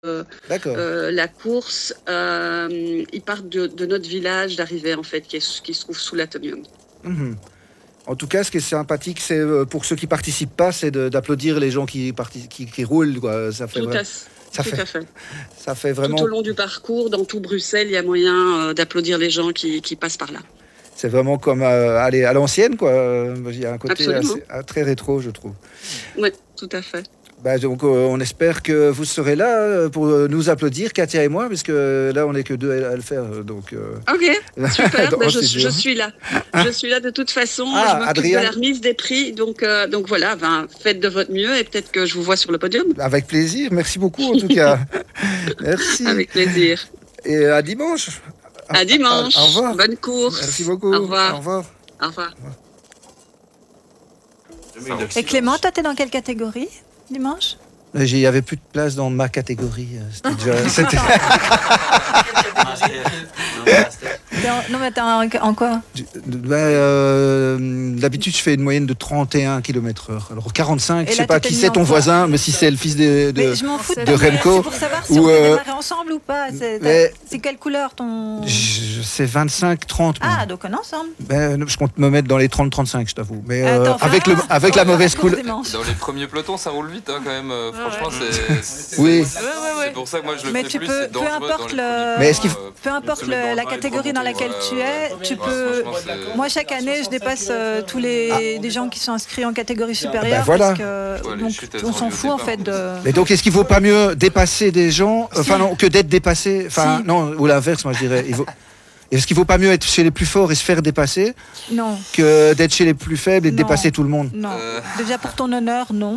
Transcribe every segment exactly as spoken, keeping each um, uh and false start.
euh, D'accord. euh, la course, euh, ils partent de, de notre village d'arrivée, en fait, qui, est, qui se trouve sous l'atomium. Mmh. En tout cas, ce qui est sympathique, c'est euh, pour ceux qui participent pas, c'est de, d'applaudir les gens qui, parti- qui, qui roulent. Quoi. Ça fait, Tout vra- à fait. ça Tout fait, à fait. ça fait Tout au vraiment, long du parcours, dans tout Bruxelles, il y a moyen euh, d'applaudir les gens qui, qui passent par là. c'est vraiment comme euh, aller à l'ancienne, quoi. Euh, Il y a un côté Absolument. assez, euh, très rétro, je trouve. Oui, tout à fait. Bah, donc, euh, on espère que vous serez là euh, pour euh, nous applaudir, Katia et moi, parce que là, on n'est que deux à, à le faire. Donc, euh, Ok, super. dans ben le je, studio. je suis là. Je suis là de toute façon. Ah, je m'occupe Adrien. de la remise des prix. Donc, euh, donc voilà, ben, faites de votre mieux et peut-être que je vous vois sur le podium. Avec plaisir. Merci beaucoup, en tout cas. Merci. Avec plaisir. Et à dimanche. À dimanche. Au revoir. Bonne course. Merci beaucoup. Au revoir. Au revoir. Au revoir. Et Clément, toi, t'es dans quelle catégorie dimanche? Il n'y avait plus de place dans ma catégorie. C'était déjà. C'était... T'es en- Non, mais t'es en, en quoi? Ben, euh, d'habitude, je fais une moyenne de trente et un kilomètres heure. Alors quarante-cinq, Et je là, sais pas tu t'es qui mis c'est en ton quoi? voisin, mais si c'est le fils de, de, Mais je m'en fous de, de Remco. C'est pour savoir si ou, on peut euh, démarrer ensemble ou pas. C'est, mais- c'est quelle couleur ton... je- c'est vingt-cinq trente. Ah, donc on est ensemble. Ben, je compte me mettre dans les trente trente-cinq, je t'avoue. Mais euh, Attends, avec, le, Farah, avec la on va mauvaise faire course couleur. dimanche. Dans les premiers pelotons, ça roule vite hein, quand même. Euh, franchement, c'est, c'est- Oui. c'est- Ouais, ouais, ouais. c'est pour ça que moi je le Mais fais tu plus. peux- c'est peu dangereux importe dans les le- premiers Mais est-ce qu'il pelotons, Peu euh, importe se mettre le- dans la le catégorie dans laquelle tu es, tu Ouais, peux... franchement, c'est- Moi, chaque année, je dépasse euh, tous les des gens qui sont inscrits en catégorie supérieure. Ben voilà. Parce que, Ouais, les donc, chutes, elles on ont s'en lieu au fout, en départ. fait, de... Mais donc, est-ce qu'il vaut pas mieux dépasser des gens, enfin non, que d'être dépassé, enfin Si. non, ou l'inverse, moi je dirais. Il vaut... Est-ce qu'il vaut pas mieux être chez les plus forts et se faire dépasser Non, que d'être chez les plus faibles et de Non. dépasser tout le monde? non. Euh. Déjà, pour ton honneur, non.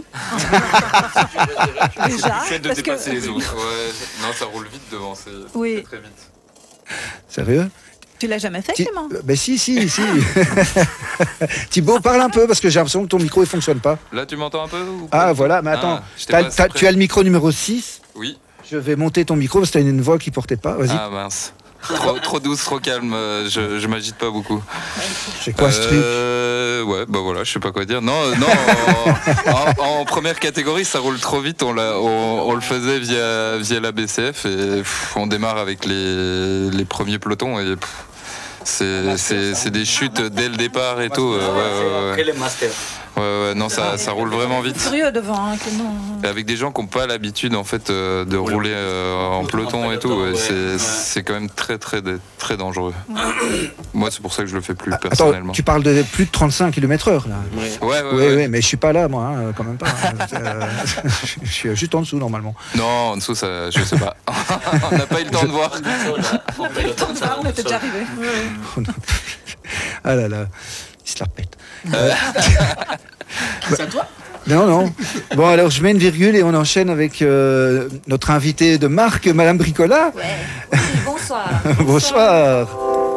Déjà, Le fait de parce que- dépasser les autres. Ouais, non, ça roule vite devant, c'est Oui. c'est très vite. Sérieux? Tu l'as jamais fait, Ti- Clément? euh, Ben si, si, si. Thibaut, parle un peu parce que j'ai l'impression que ton micro il fonctionne pas. Là, tu m'entends un peu ou Ah pas voilà, mais attends, Ah, j'étais t'as- pas assez t'as- près. tu as le micro numéro six. Oui. Je vais monter ton micro parce que t'as une voix qui portait pas. Vas-y. Ah mince. Trop, trop douce, trop calme. euh, Je, je m'agite pas beaucoup. C'est quoi ce truc? Euh, Ouais, bah voilà, je sais pas quoi dire. Non, euh, non. En, en- en première catégorie, ça roule trop vite. On, l'a, on, on le faisait via via la B C F et pff, on démarre avec les, les premiers pelotons et pff, c'est, c'est, c'est des chutes dès le départ et tout. euh, ouais, ouais, ouais. Après les masters. Ouais, ouais, non, ça, ça roule vraiment vite. Furieux devant, hein, Clément. Et avec des gens qui n'ont pas l'habitude en fait euh, de rouler euh, en peloton et tout, ouais, c'est, c'est quand même très très très dangereux. Moi, c'est pour ça que je le fais plus Attends, personnellement. tu parles de plus de trente-cinq kilomètres heure là. Oui. Ouais, ouais, Oui, ouais. oui, mais je suis pas là, moi, hein, quand même pas. hein. Euh, je suis juste en dessous normalement. Non, en dessous, ça, je sais pas. On n'a pas eu le temps de voir. En peloton, ça Ah, on roule était seul. déjà arrivé. Ah là là, il se la pète. C'est à toi? Non, non. Bon, alors je mets une virgule et on enchaîne avec euh, notre invitée de marque, Madame Bricola. Ouais. Oui, bonsoir. Bonsoir.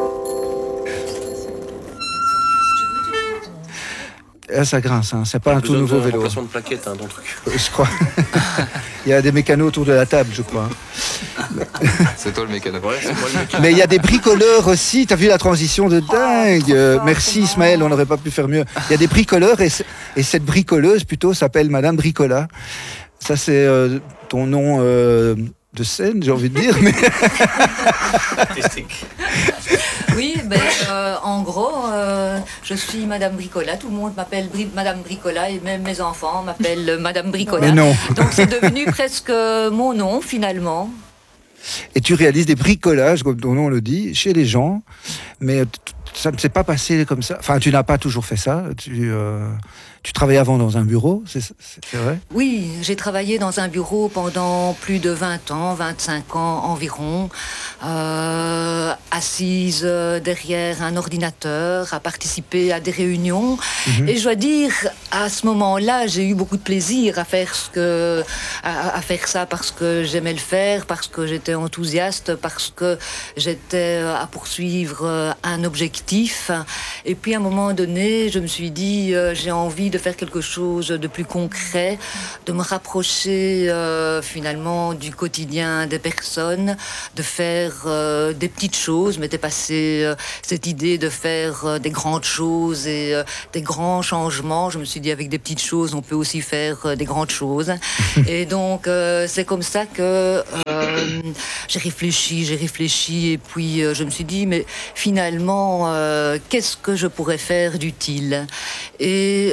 Ah, ça grince, hein. C'est pas un tout Besoin nouveau de vélo. remplacement de plaquettes, hein, ton truc. Je crois. Il y a des mécanos autour de la table, je crois. C'est toi le mécano. Ouais, c'est moi le mec. Mais il y a des bricoleurs aussi. T'as vu la transition de dingue? trop Euh, fort, Merci comment. Ismaël, on n'aurait pas pu faire mieux. Il y a des bricoleurs et, c- et cette bricoleuse plutôt s'appelle Madame Bricola. Ça c'est euh, ton nom euh, de scène, j'ai envie de dire. Mais Artistique. Oui, ben, euh, en gros, euh, je suis Madame Bricola. Tout le monde m'appelle Bri- Madame Bricola et même mes enfants m'appellent Madame Bricola. Mais non. Donc c'est devenu presque mon nom finalement. Et tu réalises des bricolages, comme ton nom le dit, chez les gens. Mais t- t- ça ne s'est pas passé comme ça. Enfin, tu n'as pas toujours fait ça. Tu, euh, tu travaillais avant dans un bureau, c'est, c'est- c'est vrai? Oui, j'ai travaillé dans un bureau pendant plus de vingt ans, vingt-cinq ans environ, euh, assise euh, derrière un ordinateur, à participer à des réunions. Mhm. Et je dois dire, à ce moment-là, j'ai eu beaucoup de plaisir à faire ce que, à, à faire ça parce que j'aimais le faire, parce que j'étais enthousiaste, parce que j'étais euh, à poursuivre euh, un objectif. Et puis à un moment donné, je me suis dit, euh, j'ai envie envie de faire quelque chose de plus concret, de me rapprocher euh, finalement du quotidien des personnes, de faire euh, des petites choses, m'était passée euh, cette idée de faire euh, des grandes choses et euh, des grands changements. Je me suis dit, avec des petites choses, on peut aussi faire euh, des grandes choses. Et donc, euh, c'est comme ça que euh, j'ai réfléchi, j'ai réfléchi, et puis euh, je me suis dit, mais finalement, euh, qu'est-ce que je pourrais faire d'utile? Et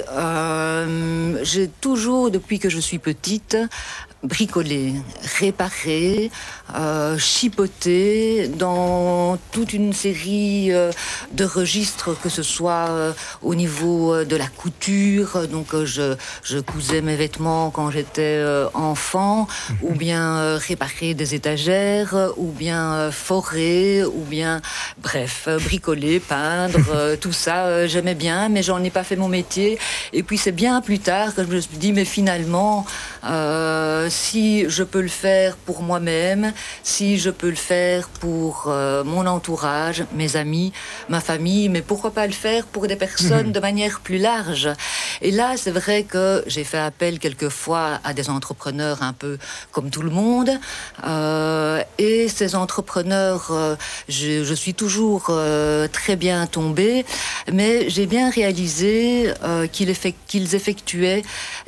euh, j'ai toujours, depuis que je suis petite, bricoler, réparer, euh, chipoter dans toute une série euh, de registres, que ce soit euh, au niveau euh, de la couture, donc euh, je, je cousais mes vêtements quand j'étais euh, enfant, ou bien euh, réparer des étagères, ou bien euh, forer, ou bien, bref, euh, bricoler, peindre, euh, tout ça, euh, j'aimais bien, mais j'en ai pas fait mon métier. Et puis c'est bien plus tard que je me suis dit, mais finalement, euh, si je peux le faire pour moi-même, si je peux le faire pour euh, mon entourage, mes amis, ma famille, mais pourquoi pas le faire pour des personnes mmh. de manière plus large? Et là, c'est vrai que j'ai fait appel quelquefois à des entrepreneurs un peu comme tout le monde. Euh, et ces entrepreneurs, euh, je, je suis toujours euh, très bien tombée, mais j'ai bien réalisé euh, qu'ils, effect- qu'ils effectuaient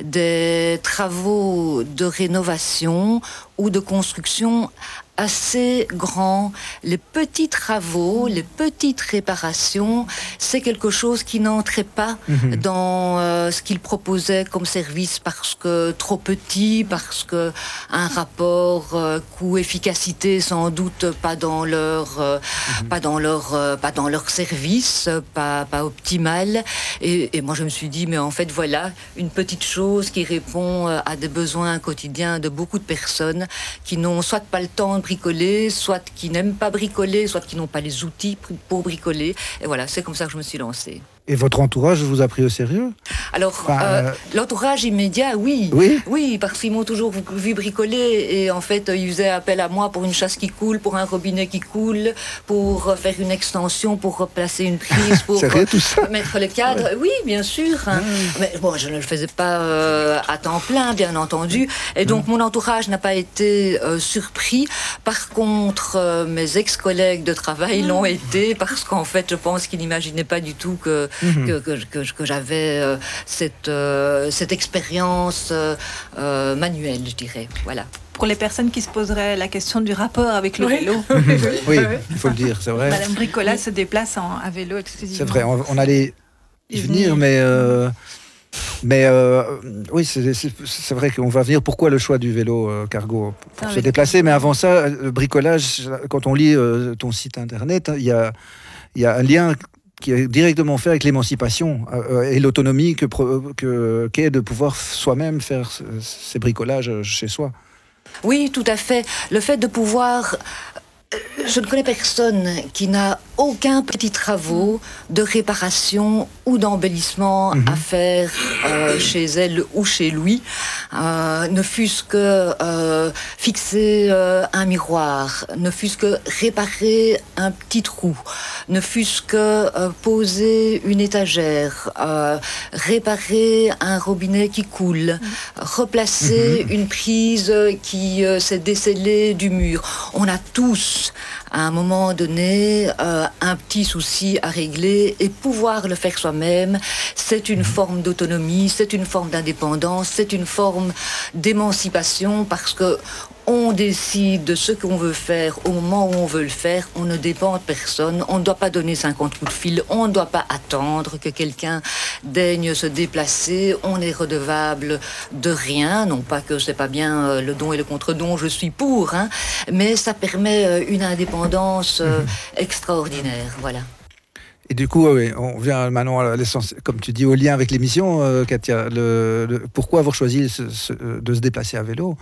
des travaux de rénovation ou de construction assez grands. Les petits travaux, les petites réparations, c'est quelque chose qui n'entrait pas mmh. dans euh, ce qu'ils proposaient comme service, parce que trop petit, parce que un rapport euh, coût-efficacité sans doute pas dans leur, euh, mmh. pas dans leur, euh, pas dans leur service, pas, pas optimal. Et, et moi je me suis dit, mais en fait voilà une petite chose qui répond à des besoins quotidiens de beaucoup de personnes qui n'ont soit pas le temps de bricoler, soit qui n'aiment pas bricoler, soit qui n'ont pas les outils pour bricoler. Et voilà, c'est comme ça que je me suis lancée. Et votre entourage vous a pris au sérieux? Alors, enfin, euh, euh... l'entourage immédiat, oui. Oui, oui, parce qu'ils m'ont toujours vu bricoler, et en fait, ils faisaient appel à moi pour une chasse qui coule, pour un robinet qui coule, pour faire une extension, pour replacer une prise, pour Sérieux, tout ça? mettre le cadre. Ouais. Oui, bien sûr. Hein. Mmh. Mais bon, je ne le faisais pas euh, à temps plein, bien entendu. Et donc, mmh. mon entourage n'a pas été euh, surpris. Par contre, euh, mes ex-collègues de travail mmh. l'ont été, parce qu'en fait, je pense qu'ils n'imaginaient pas du tout que Mmh. Que, que, que, que j'avais euh, cette, euh, cette expérience euh, euh, manuelle, je dirais. Voilà. Pour les personnes qui se poseraient la question du rapport avec le oui. vélo. Oui, il faut le dire, c'est vrai. Madame Bricola oui. se déplace en, à vélo exclusivement. C'est vrai, on, on allait y venir, mais... Euh... Mais euh, oui, c'est, c'est, c'est vrai qu'on va venir. Pourquoi le choix du vélo euh, cargo pour ah, se oui. déplacer? Mais avant ça, le bricolage, quand on lit euh, ton site internet, il y a, y a un lien qui est directement fait avec l'émancipation euh, et l'autonomie que, que, qu'est de pouvoir soi-même faire ces bricolages chez soi. Oui, tout à fait. Le fait de pouvoir... Je ne connais personne qui n'a aucun petit travaux de réparation ou d'embellissement mmh. à faire euh, chez elle ou chez lui, euh, ne fût-ce que euh, fixer euh, un miroir, ne fût-ce que réparer un petit trou, ne fût-ce que euh, poser une étagère, euh, réparer un robinet qui coule, mmh. replacer mmh. une prise qui euh, s'est décellée du mur. On a tous à un moment donné euh, un petit souci à régler, et pouvoir le faire soi-même, c'est une forme d'autonomie, c'est une forme d'indépendance, c'est une forme d'émancipation, parce que on décide de ce qu'on veut faire au moment où on veut le faire. On ne dépend de personne. On ne doit pas donner cinquante coups de fil. On ne doit pas attendre que quelqu'un daigne se déplacer. On est redevable de rien. Non pas que c'est pas bien euh, le don et le contre-don, je suis pour, hein, mais ça permet euh, une indépendance euh, extraordinaire. Voilà. Et du coup, oui, on vient maintenant à l'essence, comme tu dis, au lien avec l'émission, euh, Katia. Le, le, pourquoi avoir choisi ce, ce, de se déplacer à vélo?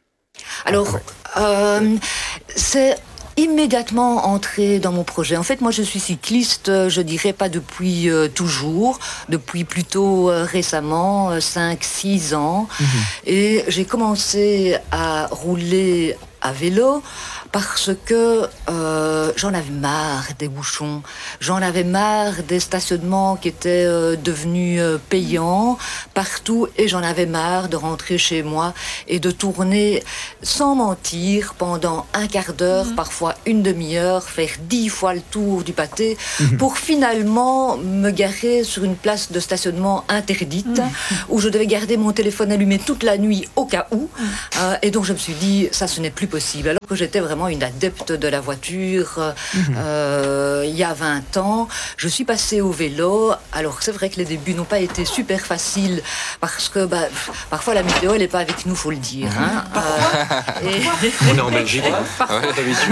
Alors, euh, c'est immédiatement entré dans mon projet. En fait, moi, je suis cycliste, je dirais pas depuis euh, toujours, depuis plutôt euh, récemment, euh, cinq six ans. Mmh. Et j'ai commencé à rouler à vélo parce que euh, j'en avais marre des bouchons, j'en avais marre des stationnements qui étaient euh, devenus euh, payants partout et j'en avais marre de rentrer chez moi et de tourner sans mentir pendant un quart d'heure, mmh. parfois une demi-heure, faire dix fois le tour du pâté mmh. pour finalement me garer sur une place de stationnement interdite mmh. où je devais garder mon téléphone allumé toute la nuit au cas où mmh. euh, et donc je me suis dit ça ce n'est plus possible alors que j'étais vraiment une adepte de la voiture mmh. euh, il y a vingt ans je suis passée au vélo alors c'est vrai que les débuts n'ont pas été super faciles parce que bah, parfois la météo elle n'est pas avec nous faut le dire hein. euh, et... on est en Belgique parfois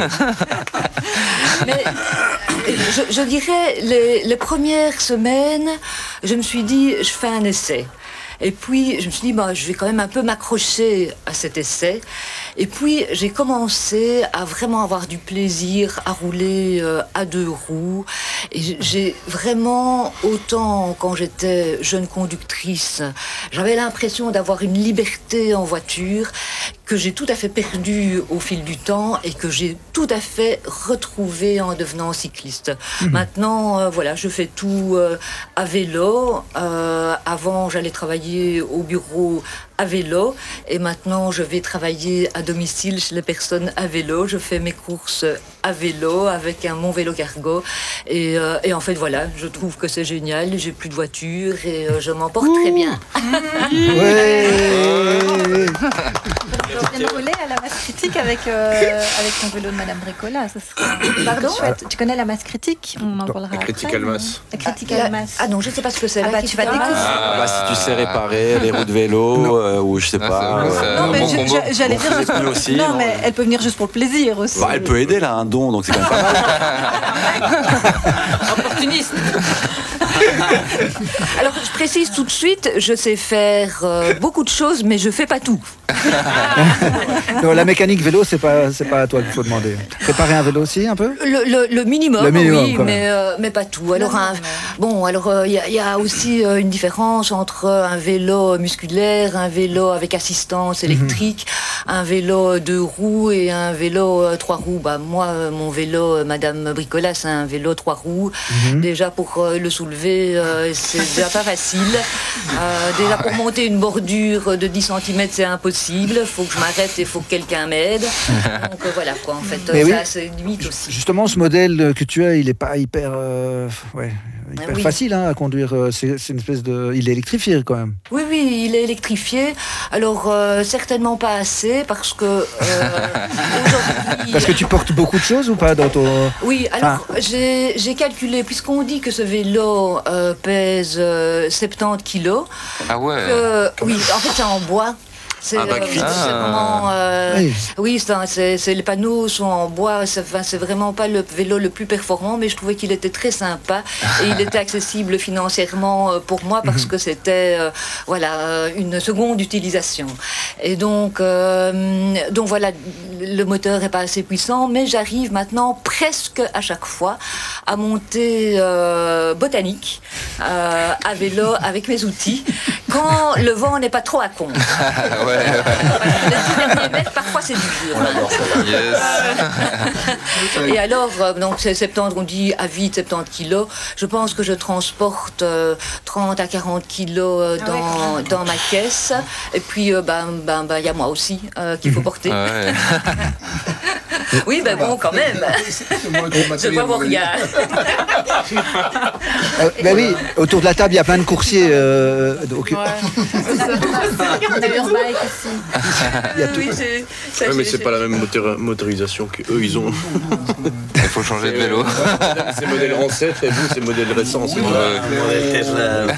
mais je, je dirais les, les premières semaines je me suis dit je fais un essai. Et puis, je me suis dit, bah, je vais quand même un peu m'accrocher à cet essai. Et puis, j'ai commencé à vraiment avoir du plaisir à rouler euh, à deux roues. Et j'ai vraiment, autant quand j'étais jeune conductrice, j'avais l'impression d'avoir une liberté en voiture que j'ai tout à fait perdue au fil du temps et que j'ai tout à fait retrouvée en devenant cycliste. Mmh. Maintenant, euh, voilà, je fais tout euh, à vélo. Euh, avant, j'allais travailler au bureau à vélo et maintenant je vais travailler à domicile chez les personnes à vélo. Je fais mes courses à vélo avec un mon vélo cargo et, euh, et en fait voilà, je trouve que c'est génial. J'ai plus de voiture et euh, je m'en porte Ouh. Très bien. Ouais. Je viens de rouler à la masse critique avec, euh, avec ton vélo de Madame Bricola. Ça serait Pardon chouette. Tu connais la masse critique? On en parlera la critique après. Almas. La critique ah, Almas. Ah non, je ne sais pas ce que c'est. Ah bah, tu vas découvrir. Ah, bah, si tu sais réparer les roues de vélo euh, ou je sais Ah, pas. c'est- euh, c'est- Non, mais bon je- combo. je- j'allais Bon, dire. c'est juste- cool aussi, non, non mais elle peut venir juste pour le plaisir aussi. bah, elle peut aider là, un don, donc c'est quand même pas mal. Opportuniste. Alors, je précise tout de suite, je sais faire euh, beaucoup de choses, mais je fais pas tout. Non, la mécanique vélo, c'est pas, c'est pas à toi qu'il faut demander. Préparer un vélo aussi, un peu? Le, le, le minimum, Le minimum, oui, quand mais, euh, mais pas tout. Alors, Non, un- non, bon, alors il y, a- y a aussi euh, une différence entre un vélo musculaire, un vélo avec assistance électrique, mm-hmm. un euh, deux roues et un vélo euh, trois roues. Bah, moi, euh, mon vélo, euh, Madame Bricola, c'est un vélo trois roues. Mhm. Déjà, pour euh, le soulever, euh, c'est déjà pas facile. Euh, déjà, pour monter une bordure de dix centimètres, c'est impossible. Faut que je m'arrête et faut que quelqu'un m'aide. Donc euh, voilà, quoi, en fait. Mais ça, oui. c'est limite aussi. Justement, ce modèle que tu as, il est pas hyper, euh, ouais, hyper Oui. facile hein, à conduire. C'est, c'est une espèce de, il est électrifié quand même. Oui, oui, il est électrifié. Alors, euh, certainement pas assez, parce que euh, aujourd'hui... Parce que tu portes beaucoup de choses ou pas dans ton... Oui, alors, j'ai, j'ai calculé, puisqu'on dit que ce vélo euh, pèse euh, soixante-dix kilos, Ah ouais. que, oui, en fait, c'est en bois. C'est, Ah, bah, euh, cuit. c'est vraiment, euh, Oui. oui, c'est, un- c'est, c'est- les panneaux sont en bois. C'est, enfin, c'est vraiment pas le vélo le plus performant, mais je trouvais qu'il était très sympa et il était accessible financièrement euh, pour moi parce que c'était, euh, voilà, euh, une seconde utilisation. Et donc, euh, donc voilà, le moteur est pas assez puissant, mais j'arrive maintenant presque à chaque fois à monter euh, botanique euh, à vélo avec mes outils quand le vent n'est pas trop à con. ouais, ouais. Les dix derniers mètres, parfois c'est dur. Yes. Et alors, euh, donc c'est soixante-dix, on dit à vide soixante-dix kilos. Je pense que je transporte euh, trente à quarante kilos euh, Ah ouais, dans, quand même. dans ma caisse. Et puis, euh, ben, ben, ben, y a moi aussi euh, qu'il faut porter. Ouais. Oui, ben bon, quand même. Je vois vos regards. Euh, ben oui, autour de la table, il y a plein de coursiers. euh, donc, On a Urbike aussi. il y a tout. Oui, j'ai- ça, Ouais, mais j'ai- c'est pas la même moteur- motorisation qu'eux, ils ont. Il faut changer de vélo. C'est modèle ancêtre et vous, c'est modèle récent. C'est Ouais. modèle Tesla.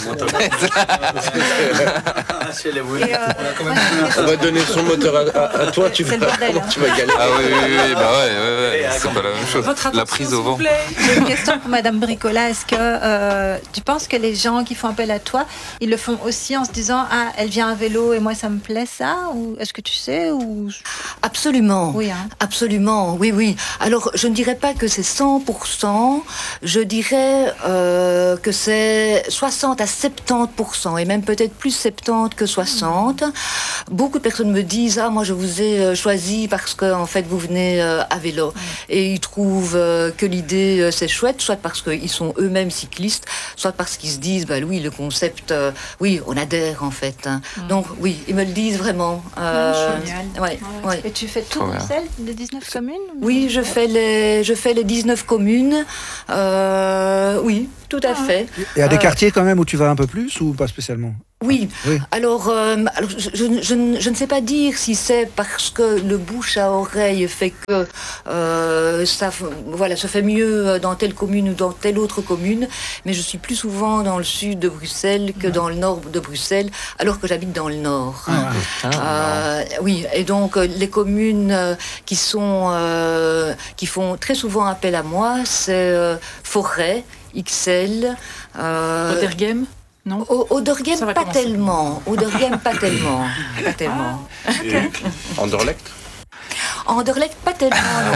Et, euh, On va donner son moteur à, à- à toi, tu vas, C'est le bordel, hein. tu vas galérer. Ah oui, oui, oui, bah ouais, ouais, ouais. C'est pas la même chose. La prise au vent. J'ai une question pour Madame Bricola. Est-ce que euh, tu penses que les gens qui font appel à toi, ils le font aussi en se disant ah elle vient à vélo et moi ça me plaît ça, ou est-ce que tu sais ou Absolument. oui hein. Absolument, oui, oui. Alors, je ne dirais pas que c'est cent pour cent, je dirais euh, que c'est soixante à soixante-dix pour cent, et même peut-être plus soixante-dix que soixante. Beaucoup de personnes me disent « Ah, moi je vous ai choisi parce que en fait vous venez euh, à vélo. » Et ils trouvent euh, que l'idée euh, c'est chouette, soit parce qu'ils sont eux-mêmes cyclistes, soit parce qu'ils se disent bah, « Oui, le concept, euh, oui, on adhère en fait. Hein. Mm. » Donc oui, ils me le disent vraiment. Euh, Génial. Ouais, ouais. Ouais. Et tu fais tout Bruxelles, les dix-neuf communes? Oui, je fais les, je fais les dix-neuf communes. Euh, oui, tout à fait. Il y a des euh, quartiers quand même où tu vas un peu plus ou pas spécialement? Oui. oui. Alors, euh, alors je, je, je, je ne sais pas dire si c'est parce que le bouche à oreille fait que euh, ça, voilà, ça fait mieux dans telle commune ou dans telle autre commune, mais je suis plus souvent dans le sud de Bruxelles que dans le nord de Bruxelles, alors que j'habite dans le nord. Ah, euh, oui, et donc les communes qui sont, euh, qui font très souvent appel à moi, c'est euh, Forêt, Ixelles, euh, Oderghem. Non. Oderghem, pas commencer. tellement. Oderghem, pas tellement. Pas tellement. Ah, okay. Anderlecht. Anderlecht, pas tellement.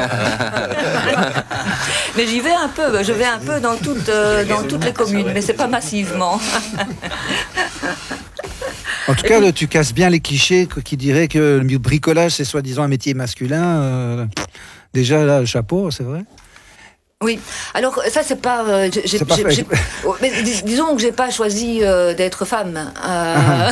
Mais j'y vais un peu. Je vais un peu dans toutes, euh, dans toutes les communes, mais c'est pas massivement. En tout cas, puis, tu casses bien les clichés qui diraient que le bricolage, c'est soi-disant un métier masculin. Euh, déjà, là, le chapeau, c'est vrai. Oui, alors ça c'est pas, euh, j'ai, j'ai, j'ai, j'ai, mais dis, disons que j'ai pas choisi euh, d'être femme. Euh...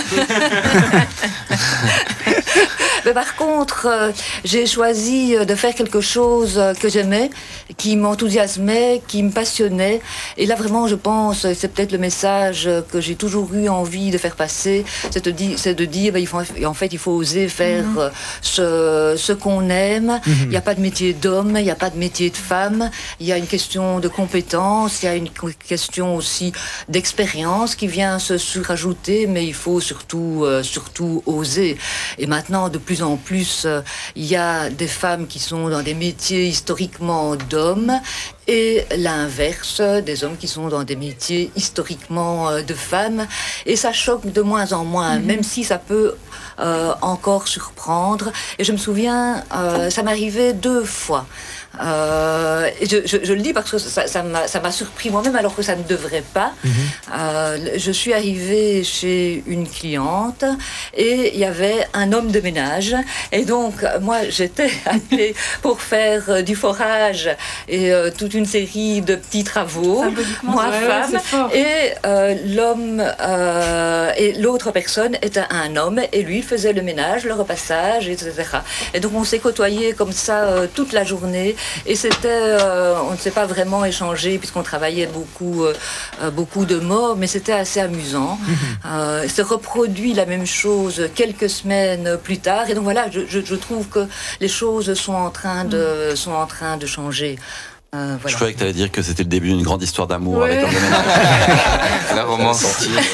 mais par contre, euh, j'ai choisi de faire quelque chose que j'aimais, qui m'enthousiasmait, qui me passionnait. Et là vraiment, je pense, c'est peut-être le message que j'ai toujours eu envie de faire passer, c'est de dire, c'est de dire, ben, il faut, en fait, il faut oser faire mm-hmm. ce, ce qu'on aime. Il mm-hmm. n'y a pas de métier d'homme, il n'y a pas de métier de femme. Il y a une question de compétence, il y a une question aussi d'expérience qui vient se surajouter, mais il faut surtout, euh, surtout oser. Et maintenant, de plus en plus, euh, il y a des femmes qui sont dans des métiers historiquement d'hommes et l'inverse, des hommes qui sont dans des métiers historiquement euh, de femmes. Et ça choque de moins en moins, mm-hmm. même si ça peut euh, encore surprendre. Et je me souviens, euh, ça m'arrivait deux fois. Euh, je, je, je le dis parce que ça, ça, m'a, ça m'a surpris moi-même alors que ça ne devrait pas. Mmh. Euh, je suis arrivée chez une cliente et il y avait un homme de ménage et donc moi j'étais appelée pour faire du forage et euh, toute une série de petits travaux, moi ouais, femme ouais, et euh, l'homme euh, et l'autre personne était un homme et lui faisait le ménage, le repassage, et cetera. Et donc on s'est côtoyés comme ça euh, toute la journée. Et c'était, euh, on ne s'est pas vraiment échangé puisqu'on travaillait beaucoup, euh, beaucoup de mots, mais c'était assez amusant. Mmh. Euh, se reproduit la même chose quelques semaines plus tard, et donc voilà, je, je, je trouve que les choses sont en train de, mmh. sont en train de changer. Euh, voilà. Je croyais que tu allais dire que c'était le début d'une grande histoire d'amour ouais. avec l'homme de ménage. La romance.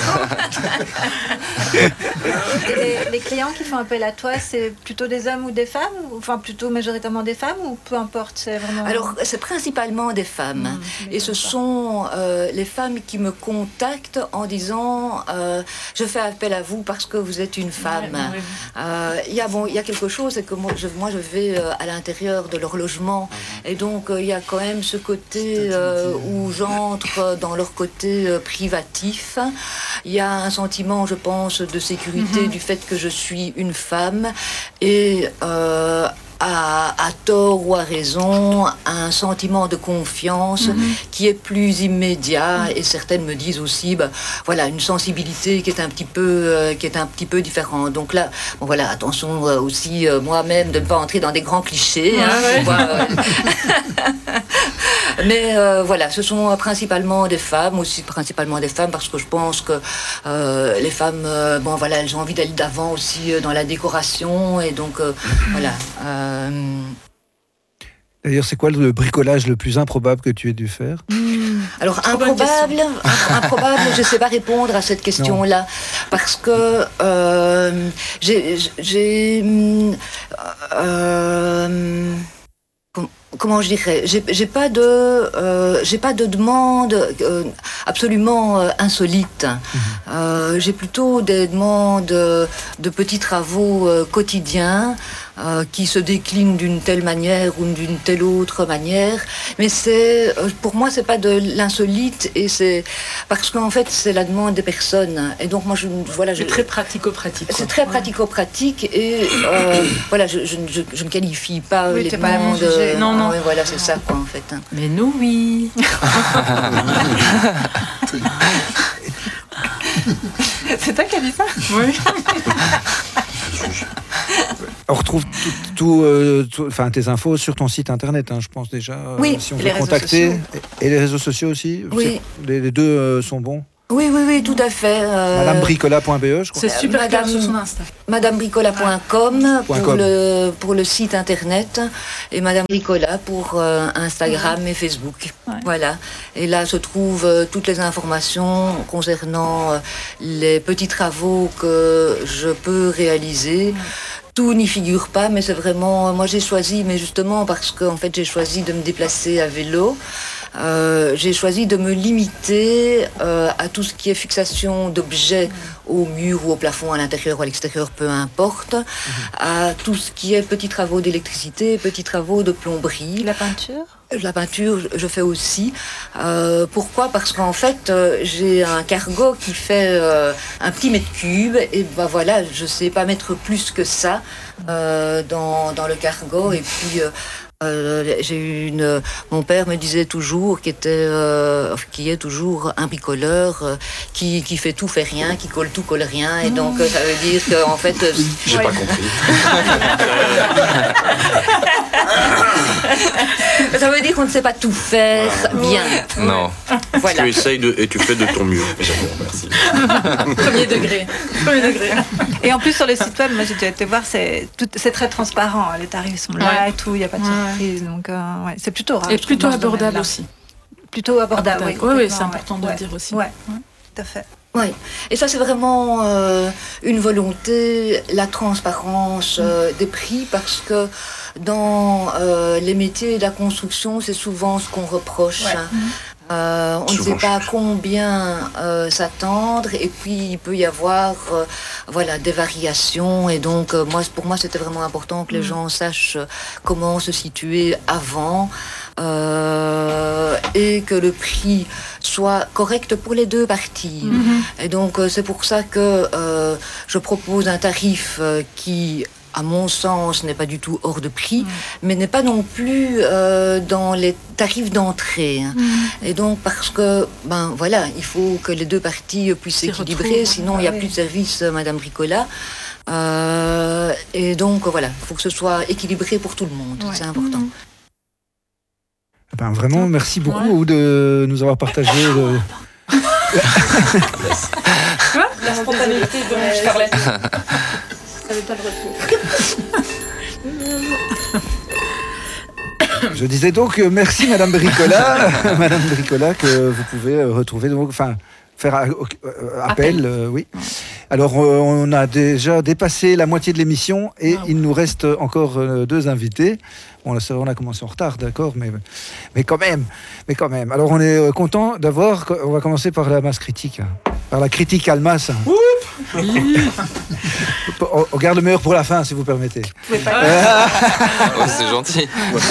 les, les clients qui font appel à toi, c'est plutôt des hommes ou des femmes, enfin plutôt majoritairement des femmes ou peu importe, c'est vraiment... Alors c'est principalement des femmes mmh, et ce sont euh, les femmes qui me contactent en disant euh, je fais appel à vous parce que vous êtes une femme. Il ouais, ouais. euh, y a bon, il y a quelque chose, c'est que moi je, moi je vais euh, à l'intérieur de leur logement et donc il euh, y a quand même ce côté euh, où j'entre dans leur côté euh, privatif. Il y a un sentiment, je pense, de sécurité mm-hmm. du fait que je suis une femme et euh, à, à tort ou à raison, un sentiment de confiance mm-hmm. qui est plus immédiat mm-hmm. et certaines me disent aussi, bah, voilà, une sensibilité qui est un petit peu, euh, qui est un petit peu différente. Donc là, bon, voilà, attention euh, aussi euh, moi-même de ne pas entrer dans des grands clichés. Ah, hein, ouais. Vois, euh, mais euh, voilà, ce sont principalement des femmes, aussi principalement des femmes, parce que je pense que euh, les femmes, euh, bon voilà, elles ont envie d'aller d'avant aussi euh, dans la décoration, et donc euh, voilà. Euh... D'ailleurs, c'est quoi le bricolage le plus improbable que tu aies dû faire ? Alors improbable, improbable, je ne sais pas répondre à cette question-là, non. parce que euh, j'ai, j'ai euh, comment je dirais, j'ai, j'ai pas de, euh, j'ai pas de demande euh, absolument euh, insolite. Mmh. Euh, j'ai plutôt des demandes de petits travaux euh, quotidiens euh, qui se déclinent d'une telle manière ou d'une telle autre manière. Mais c'est, euh, pour moi, c'est pas de l'insolite, et c'est parce qu'en fait, c'est la demande des personnes. Et donc moi, je, voilà, je, c'est très pratico-pratique. C'est très pratico-pratique, et euh, voilà, je, je, je, je ne qualifie pas oui, les demandes. Pas de, non, non. Ouais, voilà, c'est ça, quoi, en fait. Mais nous, oui. C'est toi qui as dit ça? Oui. On retrouve tout, tout, euh, tout, enfin, tes infos sur ton site internet, hein, je pense déjà. Oui, si on et veut les réseaux contacter. sociaux. Et les réseaux sociaux aussi. Oui. Les, les deux euh, sont bons. Oui, oui, oui, tout à fait. Euh, madame bricola point b e, je crois. C'est super Madame, clair sur son Insta. madame bricola point com pour, .com. le, pour le site internet, et Madame Bricola pour euh, Instagram ouais. et Facebook. Ouais. Voilà. Et là se trouvent euh, toutes les informations concernant euh, les petits travaux que je peux réaliser. Ouais. Tout n'y figure pas, mais c'est vraiment... Moi, j'ai choisi, mais justement parce que en fait, j'ai choisi de me déplacer à vélo. Euh, j'ai choisi de me limiter euh, à tout ce qui est fixation d'objets mmh. au mur ou au plafond, à l'intérieur ou à l'extérieur, peu importe, mmh. à tout ce qui est petits travaux d'électricité, petits travaux de plomberie. La peinture ? La peinture, je fais aussi. Euh, pourquoi ? Parce qu'en fait, euh, j'ai un cargo qui fait euh, un petit mètre cube, et ben voilà, je sais pas mettre plus que ça euh, dans, dans le cargo, et puis... Euh, Euh, j'ai eu une. Mon père me disait toujours qu'il était, euh, qui est toujours un bricoleur, euh, qui qui fait tout, fait rien, qui colle tout, colle rien, et donc euh, ça veut dire qu'en fait. Euh, J'ai ouais. pas compris. Ça veut dire qu'on ne sait pas tout faire bien. Non. Voilà. Tu essayes de, et tu fais de ton mieux. J'adore, merci. Premier degré. Premier degré. Et en plus, sur le site web, moi j'ai déjà été voir, c'est, tout, c'est très transparent. Les tarifs sont là ouais. et tout, il n'y a pas de surprise. Ouais. Donc, euh, ouais, c'est plutôt rare. Et plutôt abordable aussi. Plutôt abordable, abordable. oui. Oui, oui, c'est important ouais. de ouais. le dire aussi. Ouais, ouais. Tout à fait. Oui, et ça c'est vraiment euh, une volonté, la transparence euh, des prix, parce que dans euh, les métiers de la construction, c'est souvent ce qu'on reproche. Ouais. Hein. Euh, on souvent ne sait pas combien euh, s'attendre, et puis il peut y avoir euh, voilà, des variations, et donc euh, moi, pour moi c'était vraiment important que les mmh. gens sachent comment se situer avant. Euh, et que le prix soit correct pour les deux parties. Mm-hmm. Et donc euh, c'est pour ça que euh, je propose un tarif euh, qui, à mon sens, n'est pas du tout hors de prix, mm. mais n'est pas non plus euh, dans les tarifs d'entrée. Hein. Mm. Et donc parce que, ben voilà, il faut que les deux parties puissent s'équilibrer, sinon il n'y a oui. plus de service, euh, Madame Bricola. Euh, et donc voilà, il faut que ce soit équilibré pour tout le monde, ouais. c'est important. Mm. Ben vraiment, merci beaucoup ouais. de nous avoir partagé le... Quoi ? La spontanéité dont je parlais. Ça n'avait pas le retour. Je disais donc euh, merci Madame Bricola, Madame Bricola, que vous pouvez retrouver, donc, enfin, faire euh, euh, appel, euh, oui. Alors, euh, on a déjà dépassé la moitié de l'émission, et ah, ouais. il nous reste encore euh, deux invités. Bon, là, on a commencé en retard, d'accord, mais, mais quand même, mais quand même. Alors, on est content d'avoir. On va commencer par la masse critique, hein, par la critique Almas. Hein. on, on garde le meilleur pour la fin, si vous permettez. Vous pas euh... oh, c'est gentil.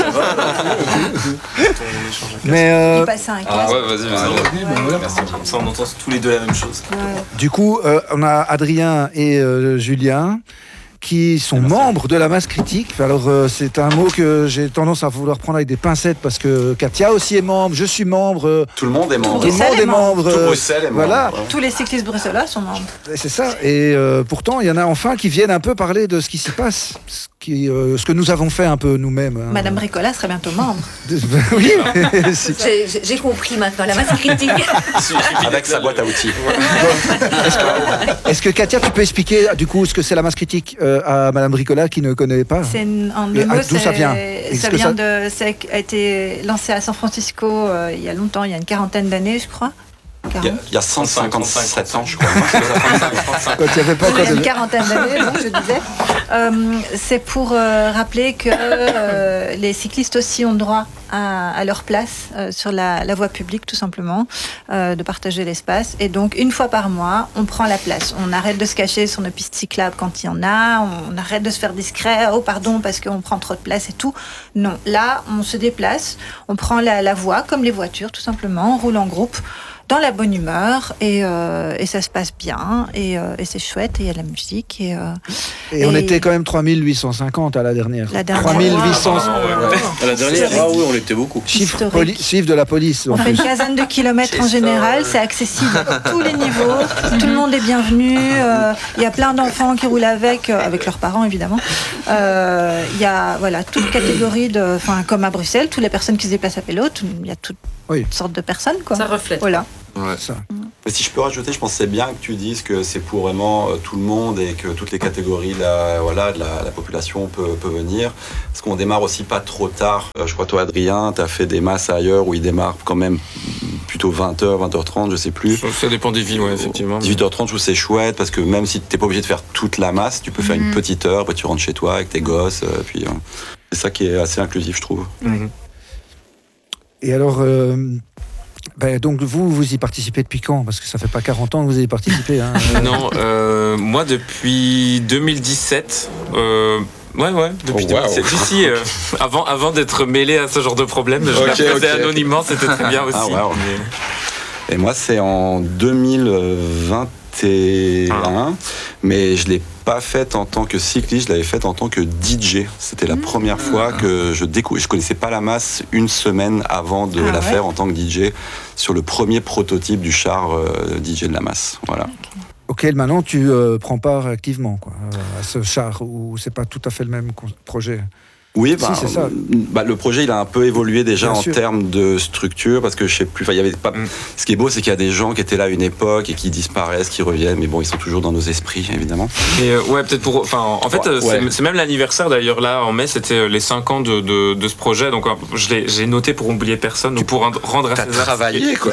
mais euh... ah, ouais, vas-y, vas-y. Ouais. Merci. Comme ça, on entend tous les deux la même chose. Ouais. Du coup, euh, on a Adrien et euh, Julien, qui sont Merci. membres de la masse critique. Alors, euh, c'est un mot que j'ai tendance à vouloir prendre avec des pincettes, parce que Katia aussi est membre, je suis membre. Euh, tout le monde est membre. Tout le monde est membre. Tout Bruxelles est membre. Voilà. Tous les cyclistes bruxellois sont membres. Et c'est ça. Et euh, pourtant, il y en a enfin qui viennent un peu parler de ce qui s'y passe, ce, qui, euh, ce que nous avons fait un peu nous-mêmes. Hein. Madame Bricola serait bientôt membre. Oui. j'ai, j'ai compris maintenant, la masse critique. Avec sa boîte à outils. Est-ce que, est-ce que Katia, tu peux expliquer du coup ce que c'est la masse critique euh, à Madame Bricola qui ne connaît pas? C'est une, en deux mots, d'où ça vient? Ça vient ça... de, ça a été lancé à San Francisco euh, il y a longtemps, il y a une quarantaine d'années, je crois. Il y a, il y a cent cinquante-sept ans, je crois. Quand il n'y avait pas Il y encore a une de... quarantaine d'années, donc je disais. Euh, c'est pour euh, rappeler que euh, les cyclistes aussi ont droit à, à leur place euh, sur la, la voie publique, tout simplement, euh, de partager l'espace. Et donc, une fois par mois, on prend la place. On arrête de se cacher sur nos pistes cyclables quand il y en a. On arrête de se faire discret. Oh, pardon, parce qu'on prend trop de place et tout. Non, là, on se déplace. On prend la, la voie, comme les voitures, tout simplement. On roule en groupe, dans la bonne humeur, et, euh, et ça se passe bien, et, euh, et c'est chouette, et il y a de la musique. Et, euh, Et on et- était quand même trois mille huit cent cinquante à la dernière. La dernière. trois mille huit cents À la dernière, ah oui, on était beaucoup. chiffres, Historique. poli- chiffres de la police. On en fait plus. une quinzaine de kilomètres en général, c'est accessible à tous les niveaux, tout le monde est bienvenu, euh, il y a plein d'enfants qui roulent avec, euh, avec leurs parents évidemment. Euh, Il y a voilà, toute catégorie, de, enfin, comme à Bruxelles, toutes les personnes qui se déplacent à vélo, tout- il y a toutes Oui. sortes de personnes. Quoi. Ça reflète. Voilà. Ouais. Ça. Mais si je peux rajouter, je pense que c'est bien que tu dises que c'est pour vraiment euh, tout le monde et que toutes les catégories de la, voilà, de la, la population peut, peut venir. Parce qu'on démarre aussi pas trop tard. Euh, je crois toi, Adrien, tu as fait des masses ailleurs où ils démarrent quand même plutôt vingt heures, vingt heures trente, je sais plus. Ça dépend des villes, ouais, effectivement. dix-huit heures trente, je trouve que c'est chouette parce que même si tu n'es pas obligé de faire toute la masse, tu peux faire une petite heure, après tu rentres chez toi avec tes gosses. euh, puis euh, c'est ça qui est assez inclusif, je trouve. Mhm. Et alors, euh, ben, donc vous, vous y participez depuis quand? Parce que ça fait pas quarante ans que vous y participez. Hein. Non, euh, moi depuis deux mille dix-sept. Euh, ouais, ouais, depuis Oh, wow. deux mille dix-sept. Si, si, euh, avant, avant d'être mêlé à ce genre de problème, je Ok, la faisais ok. anonymement, c'était très bien aussi. Ah, wow. Mais- Et moi, c'est en deux mille vingt et un, mais je l'ai pas faite en tant que cycliste, je l'avais faite en tant que D J. C'était la première fois que je découvrais. Je connaissais pas la masse une semaine avant de Ah la ouais. faire en tant que D J sur le premier prototype du char euh, D J de la masse. Voilà. Auquel maintenant tu euh, prends part activement quoi, euh, à ce char, ou c'est pas tout à fait le même con- projet. Oui, Si, bah, c'est ça. bah, le projet il a un peu évolué déjà Bien en sûr. termes de structure parce que je sais plus. Enfin, il y avait pas. Mm. Ce qui est beau, c'est qu'il y a des gens qui étaient là à une époque et qui disparaissent, qui reviennent, mais bon, ils sont toujours dans nos esprits, évidemment. Et euh, ouais, peut-être pour. Enfin, en fait, Ouais, euh, c'est- ouais. c'est même l'anniversaire d'ailleurs là en mai, c'était euh, les cinq ans de, de, de ce projet. Donc, euh, je l'ai- j'ai noté pour oublier personne, donc pour rendre- rendre à T'as César. travaillé, quoi.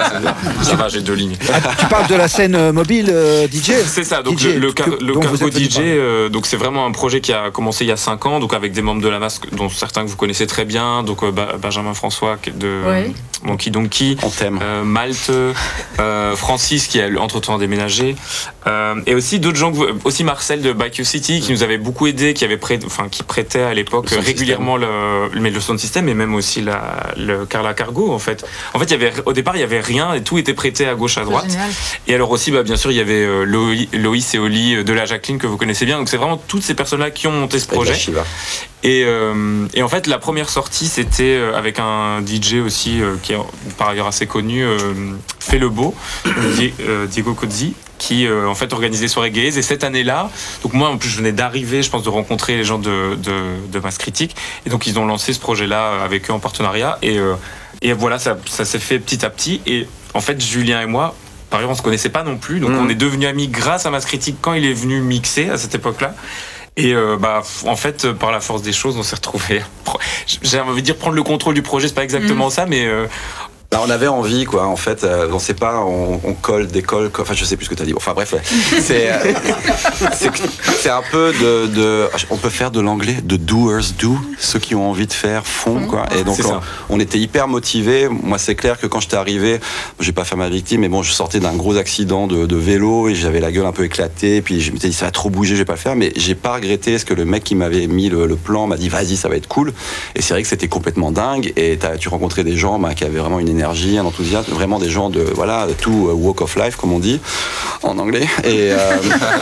Ça va, j'ai deux lignes. Tu parles de la scène euh, mobile euh, D J. C'est ça, donc D J, le, le, car- que- le dont vous Cargo êtes venu D J, parler. euh, donc c'est vraiment un projet qui a commencé il y a cinq ans, donc avec des membres de la masse dont certains que vous connaissez très bien, donc euh, Ba- Benjamin François qui est de Oui. Monkey Donkey, On t'aime. euh, Malte, euh, Francis qui a entre-temps déménagé, euh, et aussi d'autres gens, que vous- aussi Marcel de Bike You City qui nous avait beaucoup aidé, qui avait prêt, enfin qui prêtait à l'époque Le sound régulièrement le, mais le sound system et même aussi la, le Carla Cargo en fait. En fait, il y avait au départ il y avait rien et tout était prêté à gauche à droite. C'est génial. Et alors aussi, bah, bien sûr, il y avait euh, Loï- Loïs et Oli euh, de la Jacqueline que vous connaissez bien. Donc c'est vraiment toutes ces personnes-là qui ont monté ce Avec la projet. Shiva. Et, euh, et en fait, la première sortie, c'était euh, avec un D J aussi euh, qui est par ailleurs assez connu, euh, Fait le Beau, Die- euh, Diego Cozzi, qui euh, en fait organisait des soirées gays. Et cette année-là, donc moi en plus je venais d'arriver, je pense de rencontrer les gens de, de, de Masse Critique. Et donc ils ont lancé ce projet-là avec eux en partenariat. Et, euh, et voilà, ça, ça s'est fait petit à petit. Et en fait, Julien et moi, par exemple, on se connaissait pas non plus. Donc Mmh. on est devenus amis grâce à Masse Critique quand il est venu mixer à cette époque-là. Et euh, bah, en fait, euh, par la force des choses, on s'est retrouvés. J'ai envie de dire prendre le contrôle du projet, c'est pas exactement Mmh. ça, mais euh, Bah, on avait envie, quoi. En fait, euh, on sait pas, on, on colle, décolle. co- Enfin, je sais plus ce que tu as dit. Enfin, bref, c'est euh, c'est c'est un peu de, de. On peut faire de l'anglais, de doers do. Ceux qui ont envie de faire font, quoi. Et donc, C'est ça. on, on était hyper motivés. Moi, c'est clair que quand j'étais arrivé, j'ai pas fait ma victime, mais bon, je sortais d'un gros accident de, de vélo et j'avais la gueule un peu éclatée. Puis je m'étais dit, ça va trop bouger, je vais pas le faire. Mais j'ai pas regretté ce que le mec qui m'avait mis le, le plan m'a dit, vas-y, ça va être cool. Et c'est vrai que c'était complètement dingue. Et t'as- tu rencontrais des gens bah, qui avaient vraiment une énergie, un enthousiasme, vraiment des gens de voilà, tout euh, walk of life comme on dit en anglais. Et, euh,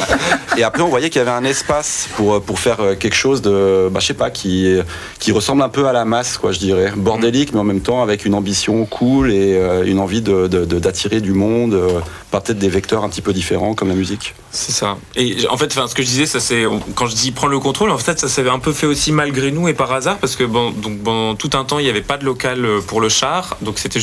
et après on voyait qu'il y avait un espace pour pour faire quelque chose de, bah, je sais pas, qui qui ressemble un peu à la masse, quoi, je dirais, bordélique, mais en même temps avec une ambition cool et euh, une envie de, de, de- d'attirer du monde euh, par peut-être des vecteurs un petit peu différents comme la musique. c'est ça. Et en fait, enfin, ce que je disais, ça c'est quand je dis prendre le contrôle, en fait, ça s'est un peu fait aussi malgré nous et par hasard, parce que bon, donc pendant tout un temps, il n'y avait pas de local pour le char, donc c'était juste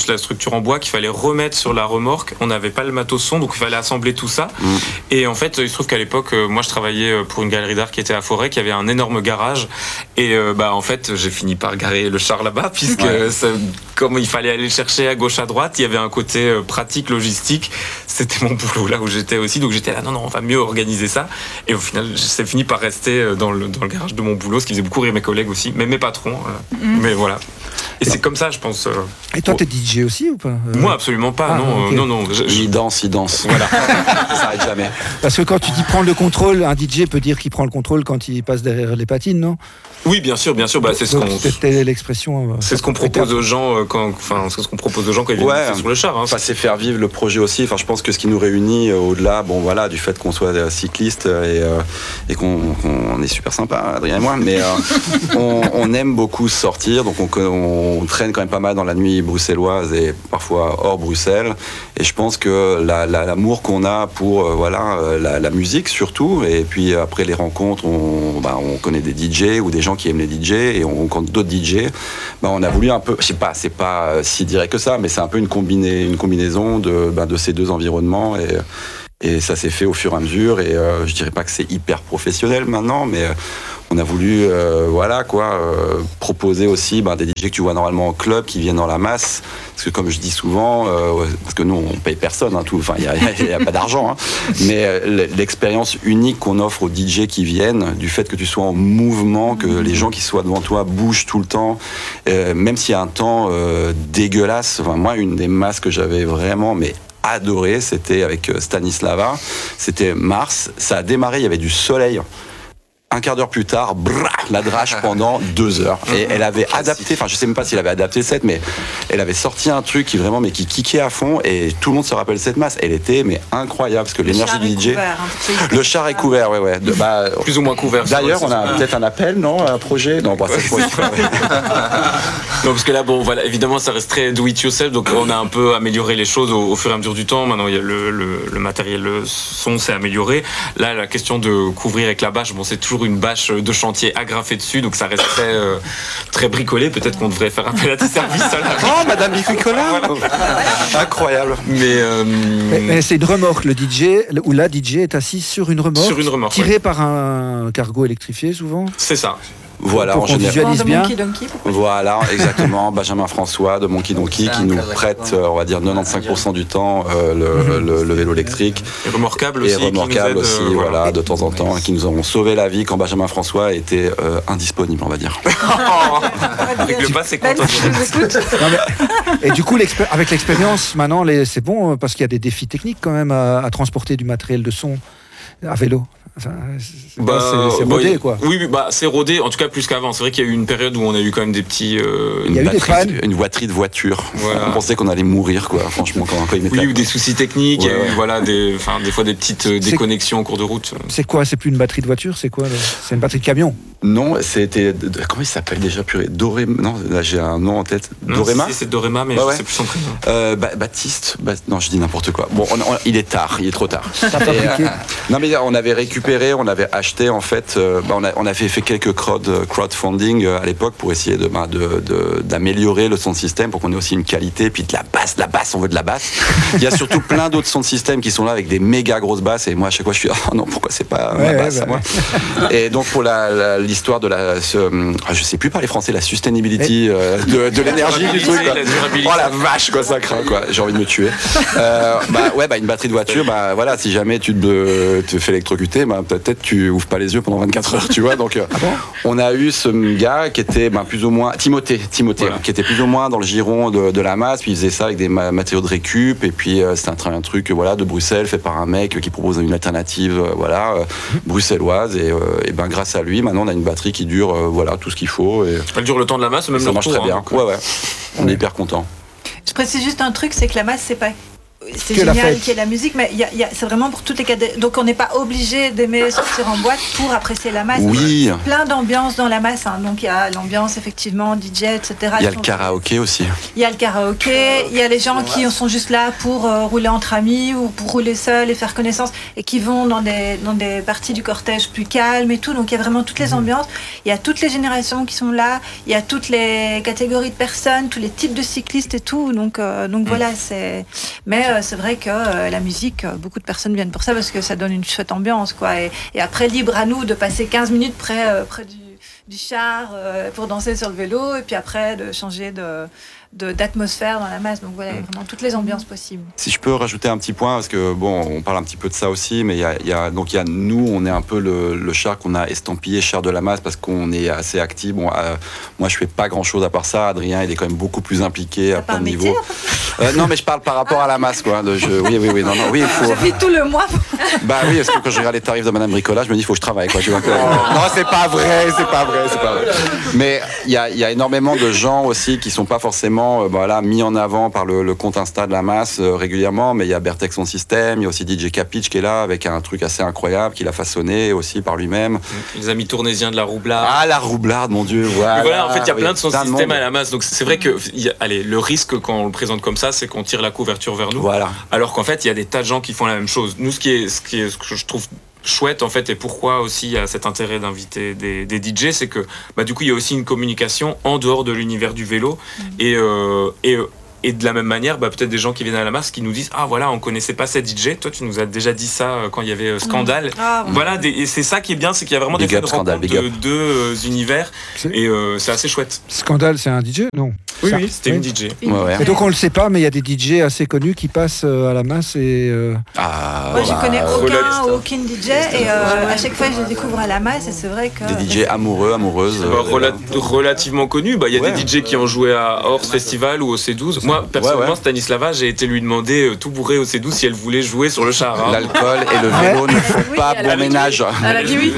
juste la structure en bois qu'il fallait remettre sur la remorque. On n'avait pas le matos son, donc il fallait assembler tout ça. Mmh. Et en fait, il se trouve qu'à l'époque, euh, moi je travaillais pour une galerie d'art qui était à Forêt, qui avait un énorme garage. Et euh, bah, en fait, j'ai fini par garer le char là-bas, puisque ouais. ça, comme il fallait aller le chercher à gauche, à droite, il y avait un côté euh, pratique, logistique. C'était mon boulot là où j'étais aussi. Donc j'étais là, non, non, on va mieux organiser ça. Et au final, c'est fini par rester dans le, dans le garage de mon boulot, ce qui faisait beaucoup rire mes collègues aussi, mais mes patrons. Euh, mmh. Mais voilà. Et c'est comme ça, je pense. Euh, Et toi, t'es D J aussi ou pas euh... Moi, absolument pas. Ah, non, okay. euh, non, non. Je, je... Il danse, il danse. Voilà. Ça s'arrête jamais. Parce que quand tu dis prendre le contrôle, un D J peut dire qu'il prend le contrôle quand il passe derrière les patines, non ? Oui, bien sûr, bien sûr. Bah, c'est ce qu'on. C'était l'expression. Euh, c'est ce qu'on propose aux gens euh, quand, enfin, c'est ce qu'on propose aux gens quand ils ouais. viennent sur le char. Hein. Enfin, c'est faire vivre le projet aussi. Enfin, je pense que ce qui nous réunit euh, au-delà, bon, voilà, du fait qu'on soit cycliste et, euh, et qu'on, qu'on est super sympa, Adrien et moi, mais euh, on, on aime beaucoup sortir, donc on, on traîne quand même pas mal dans la nuit bruxelloise et parfois hors Bruxelles. Et je pense que la, la, l'amour qu'on a pour euh, voilà la, la musique surtout, et puis après les rencontres, on, bah, on connaît des D J ou des gens qui aiment les D J et on rencontre d'autres D J. Bah, on a voulu un peu, je sais pas, c'est pas si direct que ça, mais c'est un peu une, combiné, une combinaison de, bah, de ces deux environnements et, et ça s'est fait au fur et à mesure. Et euh, je dirais pas que c'est hyper professionnel maintenant, mais on a voulu euh, voilà quoi euh, proposer aussi bah, des D J que tu vois normalement en club qui viennent dans la masse, parce que comme je dis souvent euh, parce que nous on paye personne hein, tout, enfin il y, y a pas d'argent hein, mais euh, l'expérience unique qu'on offre aux D J qui viennent, du fait que tu sois en mouvement, que les gens qui soient devant toi bougent tout le temps, euh, même s'il y a un temps euh, dégueulasse. Enfin, moi une des masses que j'avais vraiment mais adoré, c'était avec Stanislava, c'était Mars, ça a démarré, il y avait du soleil. Un quart d'heure plus tard, brrr, la drache pendant deux heures. Et elle avait adapté, enfin je sais même pas s'il avait adapté le set, mais elle avait sorti un truc qui vraiment, mais qui kickait à fond, et tout le monde se rappelle cette masse. Elle était mais incroyable, parce que le l'énergie du D J. Couvert, hein, le char est couvert, ouais, ouais. De, bah, plus ou moins couvert. D'ailleurs, on a peut-être un appel, non, un projet. Non, bah, c'est non, parce que là, bon, voilà, évidemment, ça reste très do it yourself, donc on a un peu amélioré les choses au, au fur et à mesure du temps. Maintenant, il y a le, le, le matériel, le son s'est amélioré. Là, la question de couvrir avec la bâche, bon, c'est toujours une bâche de chantier agrafée dessus, donc ça reste très, euh, très bricolé. Peut-être qu'on devrait faire appel à tes services. Oh, Madame Bricola, incroyable. Mais, euh... mais, mais c'est une remorque, le D J, où la D J est assise sur une remorque, sur une remorque tirée ouais. par un cargo électrifié souvent. C'est ça. Voilà, pour qu'on visualise bien. Voilà, exactement. Benjamin François de Monkey Donkey qui nous prête, on va dire, quatre-vingt-quinze pour cent du temps euh, le, mmh. le, le vélo électrique. Et remorquable aussi. Et remorquable aussi, euh, voilà, voilà, de temps en temps, qui nous ont sauvé la vie quand Benjamin François était euh, indisponible, on va dire. Avec le bas, c'est content. Et du coup, l'expé- avec l'expérience, maintenant, les, c'est bon parce qu'il y a des défis techniques quand même à, à transporter du matériel de son à vélo. Enfin, c'est, bah, c'est, c'est rodé, bah, quoi. Oui, bah, c'est rodé, en tout cas plus qu'avant. C'est vrai qu'il y a eu une période où on a eu quand même des petits. Euh, une, batterie, une boiterie de voiture. Voilà. On pensait qu'on allait mourir, quoi, franchement, quand, quand il mettait. Oui, ou des soucis techniques, ouais, il y a eu, ouais. voilà, des, des fois des petites euh, déconnexions au cours de route. C'est quoi? C'est plus une batterie de voiture? C'est quoi? C'est une batterie de camion? Non, c'était. Comment il s'appelle déjà, purée? Dorema. Non, là j'ai un nom en tête. Non, Dorema? C'est, c'est Dorema, mais ouais, je ouais. sais plus son prénom. Euh, bah, Baptiste. Bah, non, je dis n'importe quoi. Bon, on, on, il est tard, il est trop tard. Et, euh, non, mais on avait récupéré, on avait acheté en fait. Euh, bah, on, a, on avait fait quelques crowd, crowdfunding à l'époque pour essayer de, bah, de, de, d'améliorer le sound system pour qu'on ait aussi une qualité. Puis de la basse, de la basse, on veut de la basse. Il y a surtout plein d'autres sound systems qui sont là avec des méga grosses basses. Et moi, à chaque fois, je suis oh non, pourquoi c'est pas ouais, ma basse ouais, bah, moi. Et donc pour la, la, l'histoire de la ce, je sais plus parler français, la sustainability euh, de, de l'énergie du truc. La oh la vache, quoi, ça craint, quoi. J'ai envie de me tuer. Euh, bah ouais, bah une batterie de voiture, bah voilà, si jamais tu te, te fais électrocuter, bah peut-être tu ouvres pas les yeux pendant vingt-quatre heures, tu vois. Donc euh, ah bon on a eu ce gars qui était bah, plus ou moins Timothée, Timothée, voilà. qui était plus ou moins dans le giron de, de la masse, puis il faisait ça avec des ma- matériaux de récup, et puis euh, c'était un, un truc voilà de Bruxelles fait par un mec qui propose une alternative, euh, voilà, euh, bruxelloise, et, euh, et ben grâce à lui, maintenant on a une batterie qui dure euh, voilà tout ce qu'il faut. Et elle dure le temps de la masse, même ça le marche retour, très bien. Hein, ouais ouais, on ouais. est hyper content. Je précise juste un truc, c'est que la masse c'est pas c'est Que la génial fête. qu'il y ait la musique, mais il y a- il y a- c'est vraiment pour toutes les catégories. Donc on n'est pas obligé d'aimer sortir en boîte pour apprécier la masse. Oui. Plein d'ambiances dans la masse. Hein. Donc il y a l'ambiance effectivement D J, et cetera. Il y a le karaoké aussi. Il y a le karaoké, il y a les gens qui sont juste là pour euh, rouler entre amis ou pour rouler seuls et faire connaissance et qui vont dans des, dans des parties du cortège plus calmes et tout. Donc il y a vraiment toutes les ambiances. Il y a toutes les générations qui sont là. Il y a toutes les catégories de personnes, tous les types de cyclistes et tout. Donc, euh, donc voilà, c'est. Mais euh, c'est vrai que euh, la musique, euh, beaucoup de personnes viennent pour ça parce que ça donne une chouette ambiance, quoi. Et, et après, libre à nous de passer quinze minutes près, euh, près du, du char euh, pour danser sur le vélo et puis après de changer de, de, d'atmosphère dans la masse. Donc voilà, il y a vraiment toutes les ambiances possibles. Si je peux rajouter un petit point, parce que bon, on parle un petit peu de ça aussi, mais il y a, il y a donc il y a nous, on est un peu le, le char qu'on a estampillé char de la masse parce qu'on est assez actif. Bon, euh, moi je fais pas grand chose à part ça. Adrien, il est quand même beaucoup plus impliqué à plein de niveaux. Euh, non, mais je parle par rapport à la masse, quoi. De, je, oui, oui, oui, non, non, oui, il faut. Je vis tout le mois. Bah oui, parce que quand je regarde les tarifs de Madame Bricola, je me dis, il faut que je travaille, quoi. Tu vois, que... Non, c'est pas vrai, c'est pas vrai, c'est pas vrai. Mais il y a, il y a énormément de gens aussi qui sont pas forcément, euh, voilà, mis en avant par le, le compte Insta de la masse euh, régulièrement. Mais il y a Bertex Son System, il y a aussi D J Capitch qui est là avec un truc assez incroyable qu'il a façonné aussi par lui-même. Les amis tournésiens de la Roublarde. Ah, la Roublarde, mon Dieu. Voilà, voilà, en fait, il y a oui, plein de son plein de système monde. à la masse. Donc c'est vrai que, y a, allez, le risque quand on le présente comme ça, c'est qu'on tire la couverture vers nous. Voilà. Alors qu'en fait, il y a des tas de gens qui font la même chose. Nous, ce qui est, ce qui est, ce que je trouve chouette en fait, et pourquoi aussi il y a cet intérêt d'inviter des, des D J, c'est que bah, du coup il y a aussi une communication en dehors de l'univers du vélo mmh. et, euh, et Et de la même manière, bah, peut-être des gens qui viennent à la masse qui nous disent « Ah voilà, on connaissait pas cette D J, toi tu nous as déjà dit ça quand il y avait euh, Scandale. Mmh. Ah, bon. » Voilà, des, et c'est ça qui est bien, c'est qu'il y a vraiment big des up, Scandale, de deux euh, univers, c'est... et euh, c'est assez chouette. Scandale, c'est un D J ? Non. Oui, ça, oui, c'était oui. une D J. Ouais, ouais. Et donc on le sait pas, mais il y a des D J assez connus qui passent à la masse et... Euh... Ah, moi, bah, je connais aucun, aucune D J et euh, à chaque fois je les découvre à la masse et c'est vrai que... Des D J amoureux, amoureuses. Bah, rela- relativement connus, bah, il y a ouais. des D J qui ont joué à Horse Festival ou au C douze. Moi, personnellement, ouais, ouais. Stanislava, j'ai été lui demander euh, tout bourré au C douze si elle voulait jouer sur le char. Hein. L'alcool et le vélo ne font oui, pas bon ménage. Elle a dit oui.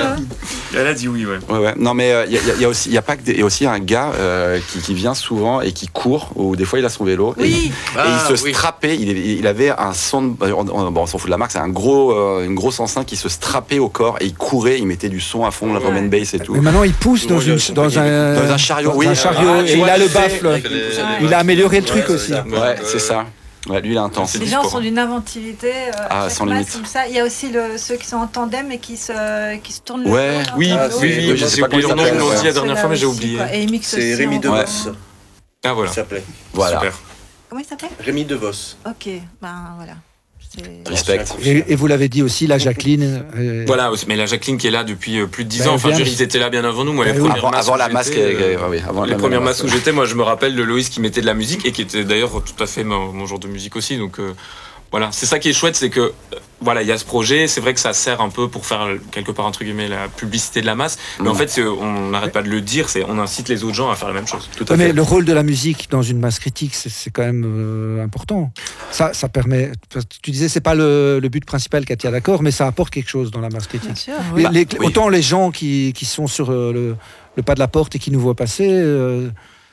Elle a dit oui, ouais. ouais, ouais. Non, mais il euh, y, y, y a aussi, il y a pas que, des, y a aussi un gars euh, qui, qui vient souvent et qui court, ou des fois il a son vélo. Oui. Et, ah, et il se oui. strappait. Il, il avait un son, de, on, on, bon, on s'en fout de la marque, c'est un gros, euh, une grosse enceinte qui se strappait au corps et il courait, il mettait du son à fond, la drum and bass et tout. Mais maintenant il pousse dans, une, dans, un, dans un chariot. Dans oui. un chariot. Ah, et il a le baffle. Il a amélioré le truc aussi. Ouais, c'est ça. Ouais, lui, il est intense. Les gens sont d'une inventivité. Euh, ah, sans limite. Comme ça. Il y a aussi le, ceux qui sont en tandem et qui se, qui se tournent ouais. le oui, ah, oui, oui, oui, j'ai oublié leur nom, ils l'ont dit la dernière fois, mais j'ai oublié. Et il mixe c'est Rémi DeVos. Ouais. Ah, voilà. Il s'appelait. Voilà. Super. Comment il s'appelait Rémi DeVos. Ok, ben voilà. Respect. Et, et vous l'avez dit aussi, la Jacqueline. Euh... Voilà, mais la Jacqueline qui est là depuis plus de dix ben, ans. Enfin, ils étaient là bien avant nous. Moi, les oui, premières avant, masses avant la masque, euh, oui, avant les premières masses où j'étais, moi, je me rappelle de Loïs qui mettait de la musique et qui était d'ailleurs tout à fait mon, mon genre de musique aussi. Donc euh, voilà, c'est ça qui est chouette, c'est que euh, voilà, il y a ce projet. C'est vrai que ça sert un peu pour faire quelque part entre guillemets la publicité de la masse, mais mmh. en fait, on n'arrête pas de le dire. C'est on incite les autres gens à faire la même chose. Tout à mais fait. Le rôle de la musique dans une masse critique, c'est, c'est quand même euh, important. Ça, ça permet. Tu disais, c'est pas le, le but principal, Katia, d'accord, mais ça apporte quelque chose dans la masse critique. Bien sûr, les, oui. les, oui. Autant les gens qui, qui sont sur le, le pas de la porte et qui nous voient passer. Euh,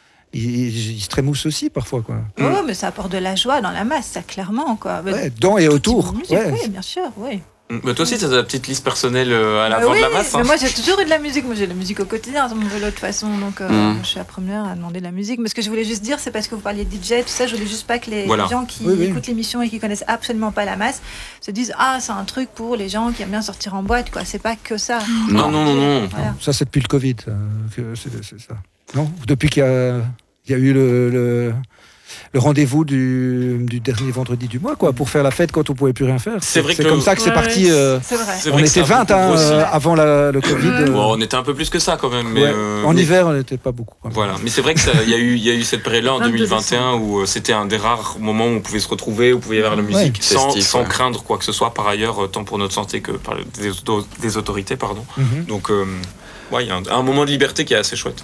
Ils, ils se trémoussent aussi parfois, quoi. Oh, mmh. mais ça apporte de la joie dans la masse, ça clairement, quoi. Ouais, dans et autour. Musique, ouais. Oui, bien sûr, oui. Mais toi aussi, tu as ta petite liste personnelle à l'avant euh, oui, de la masse. Hein. Mais moi, j'ai toujours eu de la musique. Moi, j'ai de la musique au quotidien sur mon vélo de toute façon. Donc, euh, mmh. je suis la première à demander de la musique. Mais ce que je voulais juste dire, c'est parce que vous parliez de D J, tout ça. Je voulais juste pas que les voilà. gens qui oui, oui. écoutent l'émission et qui connaissent absolument pas la masse se disent ah, c'est un truc pour les gens qui aiment bien sortir en boîte, quoi. C'est pas que ça. Non, non, non, non. Voilà. Ça, c'est depuis le Covid. Euh, que c'est, c'est ça. Non, depuis qu'il y a. Il y a eu le, le, le rendez-vous du, du dernier vendredi du mois, quoi, pour faire la fête quand on ne pouvait plus rien faire. C'est, c'est, vrai c'est que comme le... ça que c'est ouais, parti. Euh, c'est vrai. On c'est était vingt hein, euh, avant la, le Covid. Euh... Bon, on était un peu plus que ça quand même. Mais ouais. euh, en mais... hiver, on n'était pas beaucoup. Voilà, mais c'est vrai qu'il y, y a eu cette période-là en deux mille vingt et un où c'était un des rares moments où on pouvait se retrouver, où on pouvait y avoir la musique ouais. sans, Festif, sans ouais. craindre quoi que ce soit par ailleurs, tant pour notre santé que par des, auto- des autorités. Pardon. Mm-hmm. Donc, euh, ouais, il y a un, un moment de liberté qui est assez chouette.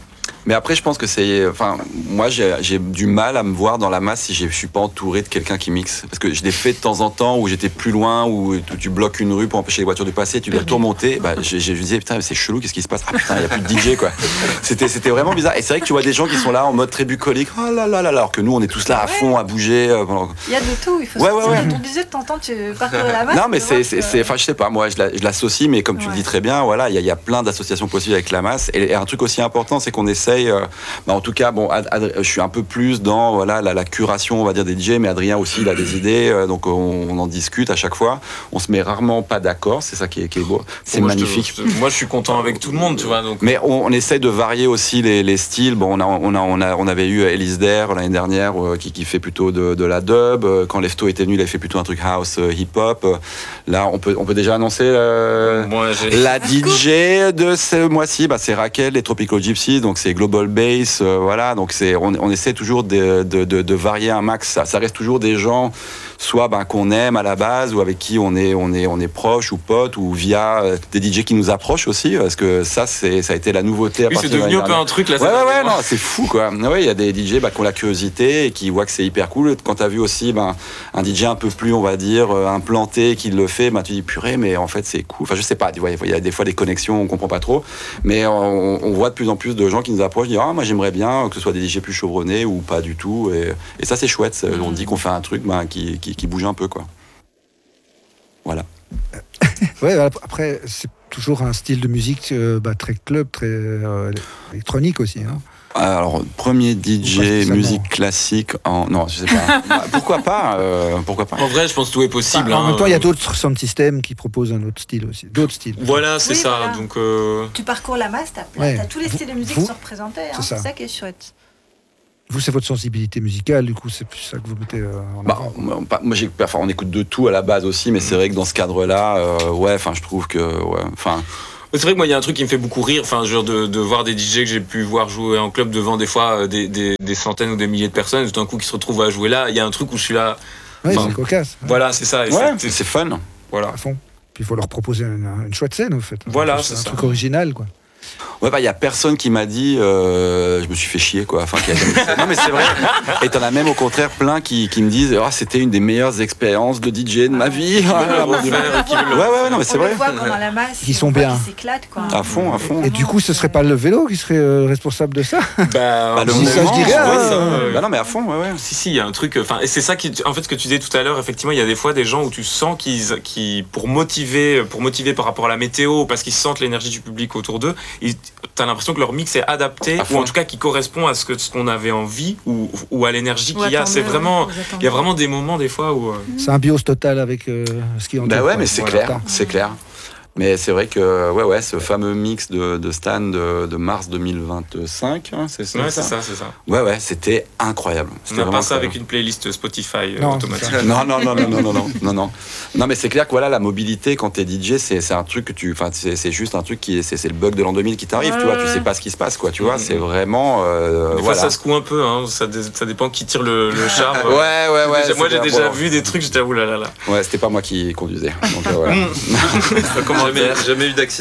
Mais après, je pense que c'est. Enfin, moi, j'ai, j'ai du mal à me voir dans la masse si je suis pas entouré de quelqu'un qui mixe. Parce que je l'ai fait de temps en temps où j'étais plus loin, où tu bloques une rue pour empêcher les voitures de passer, tu dois tout remonter. Bah, j'ai, j'ai disais, putain, c'est chelou, qu'est-ce qui se passe? Ah putain, il n'y a plus de D J, quoi. C'était, c'était vraiment bizarre. Et c'est vrai que tu vois des gens qui sont là en mode très bucolique. Oh là là là, alors que nous, on est tous là à fond, à bouger. Euh, pendant... Il y a de tout. Il faut ouais, se ouais, ouais. On disait de temps en temps, tu parcours la masse. Non, mais c'est, c'est, c'est, enfin, je sais pas, moi, je, la, je l'associe, mais comme tu ouais. le dis très bien, voilà, il y, y a plein d'associations possibles avec la masse. Et, et un truc aussi important, c'est qu'on essaye, euh, bah, en tout cas, bon, ad, ad, je suis un peu plus dans, voilà, la, la curation, on va dire, des D J, mais Adrien aussi, il a des idées, euh, donc on, on en discute à chaque fois. On se met rarement pas d'accord, c'est ça qui est, qui est beau. C'est moi, magnifique. Je te, moi, je suis content avec tout le monde, tu vois. Donc... Mais on, on essaye de varier aussi les, les styles. Bon, on a, on a, on a, on avait eu Elise Der l'année dernière, euh, qui, qui fait plutôt de, de la dub. Quand Lefto était venu, il a fait plutôt un truc house, euh, hip-hop. Là, on peut, on peut déjà annoncer euh, moi, la D J de ce mois-ci. Bah, c'est Raquel, les Tropical Gypsies, donc c'est Global Bass, euh, voilà. Donc c'est, on, on essaie toujours de, de, de, de varier un max. Ça, ça reste toujours des gens, soit ben, qu'on aime à la base, ou avec qui on est, on est, on est proche ou pote, ou via euh, des D J qui nous approchent aussi, parce que ça, c'est, ça a été la nouveauté. À oui, c'est devenu un peu un truc là. Ouais, ouais, ouais, non, c'est fou quoi. Ouais, il y a des D J bah, qui ont la curiosité et qui voient que c'est hyper cool. Quand t'as vu aussi ben, un D J un peu plus, on va dire, implanté qui le fait, ben, tu dis purée, mais en fait c'est cool. Enfin, je sais pas, il y a des fois des connexions, on comprend pas trop, mais on, on voit de plus en plus de gens qui nous approchent, disent ah, moi j'aimerais bien que ce soit des D J plus chevronnés ou pas du tout. Et, et ça, c'est chouette. Mmh. On dit qu'on fait un truc ben, qui, qui, qui bouge un peu, quoi. Voilà. Ouais, après, c'est toujours un style de musique euh, bah, très club, très euh, électronique aussi. Hein. Alors, premier D J musique classique en... Non, je sais pas. pourquoi pas euh, Pourquoi pas En vrai, je pense que tout est possible. Enfin, en hein. même temps, il y a d'autres sound systems qui proposent un autre style aussi. D'autres styles. Voilà, c'est oui, ça. Voilà. Donc, euh... tu parcours la masse, t'as, plein, ouais. t'as tous les styles de musique vous, qui sont représentés. Hein. C'est, ça. c'est ça qui est chouette. Vous, c'est votre sensibilité musicale, du coup, c'est plus ça que vous mettez euh, en bah, moi, j'ai, enfin, on écoute de tout à la base aussi, mais mmh. c'est vrai que dans ce cadre-là, euh, ouais, enfin, je trouve que, ouais, enfin. C'est vrai que moi, il y a un truc qui me fait beaucoup rire, enfin, genre de, de voir des D J que j'ai pu voir jouer en club devant des fois des, des, des centaines ou des milliers de personnes, et tout d'un coup, qui se retrouvent à jouer là. Il y a un truc où je suis là. Ouais, c'est cocasse. Ouais. Voilà, c'est ça. Et ouais, c'est, c'est fun. Voilà. À fond. Puis il faut leur proposer une, une chouette scène, en fait. Voilà, c'est, c'est un ça. truc original, quoi. Ouais, bah, il y a personne qui m'a dit, euh, je me suis fait chier, quoi. Enfin, qui a... non, mais c'est vrai. Et t'en as même, au contraire, plein qui, qui me disent, oh, c'était une des meilleures expériences de D J de ma vie. Ah, ouais, ouais, ouais, non, mais c'est on vrai. Le voit pendant la masse, ils sont bien. Ils s'éclatent, quoi. À fond, à fond. Et du coup, ce serait pas le vélo qui serait euh, responsable de ça? Bah, bah le si ça, je dirais. Ouais, hein, ça, euh... Bah non, mais à fond, ouais, ouais. Si, si, il y a un truc. Enfin, et c'est ça qui, en fait, ce que tu disais tout à l'heure. Effectivement, il y a des fois des gens où tu sens qu'ils, qui, pour motiver, pour motiver par rapport à la météo, parce qu'ils sentent l'énergie du public autour d'eux, ils, t'as l'impression que leur mix est adapté, ou en tout cas qui correspond à ce, que, ce qu'on avait envie, ou, ou à l'énergie qu'il y a. C'est vraiment, il y a vraiment des moments des fois où. Euh... C'est un bios total avec euh, ce qui en. Bah ouais, mais c'est voilà. clair, c'est clair. Mais c'est vrai que ouais, ouais, ce fameux mix de, de Stan de, de mars deux mille vingt-cinq, hein, c'est ça. Ouais, c'est ça, c'est ça. Ouais, ouais, c'était incroyable. C'était on n'a pas ça avec une playlist Spotify non, automatique. Non, non, non, non, non, non, non, non, non. Non, mais c'est clair que voilà, la mobilité quand t'es D J, c'est, c'est un truc que tu, enfin, c'est, c'est juste un truc qui, c'est, c'est le bug de l'an deux mille qui t'arrive, ouais, tu vois, ouais. Tu sais pas ce qui se passe, quoi, tu vois, mmh. C'est vraiment. Euh, des voilà. fois, ça secoue un peu, hein, ça, ça dépend qui tire le, le char. ouais, ouais, ouais. Déjà, moi, j'ai déjà bon. vu des trucs, j'étais oulala. Ouais, c'était pas moi qui conduisais. Donc, euh, voilà. jamais, jamais eu d'accident.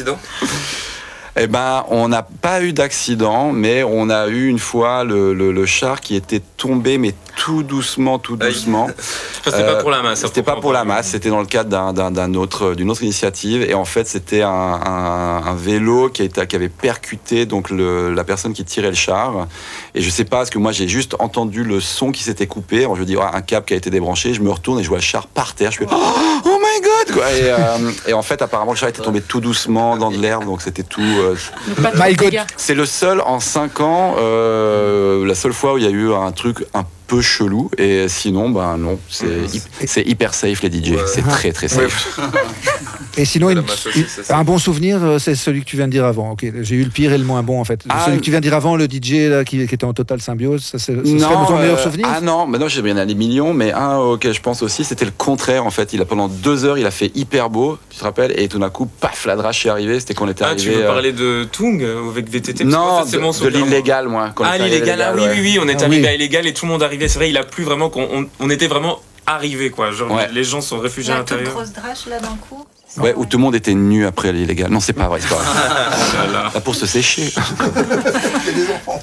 Eh ben, on n'a pas eu d'accident, mais on a eu une fois le, le, le char qui était tombé, mais tout doucement, tout doucement. C'était euh, pas pour la masse. C'était pas pour la masse, c'était dans le cadre d'un, d'un, d'un autre, d'une autre initiative. Et en fait, c'était un, un, un vélo qui, était, qui avait percuté donc le, la personne qui tirait le char. Et je sais pas, parce que moi, j'ai juste entendu le son qui s'était coupé. Alors, je dis, oh, un câble qui a été débranché. Je me retourne et je vois le char par terre. Je fais, oh, oh my god, quoi. Et, euh, et en fait, apparemment, le char était tombé tout doucement dans de l'herbe, donc c'était tout. Euh, my god. C'est le seul en cinq ans, euh, la seule fois où il y a eu un truc un peu chelou, et sinon ben non, c'est, mmh. c'est hyper safe les D J, ouais. C'est très très safe. Et sinon une, une, un bon souvenir, c'est celui que tu viens de dire avant. Ok, j'ai eu le pire et le moins bon en fait. Ah, celui que tu viens de dire avant, le D J là, qui, qui était en totale symbiose, ça c'est, ce serait ton euh, meilleur souvenir? Ah non, mais non, j'ai bien des millions, mais un auquel je pense aussi, c'était le contraire en fait. Il a pendant deux heures, il a fait hyper beau, tu te rappelles, et tout d'un coup, paf, la drache est arrivée. C'était qu'on était ah, arrivé. Tu veux euh... parler de Tung avec V T T? Non, en fait, c'est de, mon de l'illégal, moi. Ah, l'illégal, ah oui, oui, oui, on est ah, arrivé oui. à illégal et tout le monde arrivait. C'est vrai, il a plu vraiment qu'on on, on était vraiment arrivé quoi. Genre ouais. Les gens sont réfugiés à l'intérieur. La grosse drache là d'un coup. Ouais, où tout le monde était nu après l'illégal. Non, c'est pas vrai, c'est pas vrai. Là, pour se sécher. Il y a des enfants.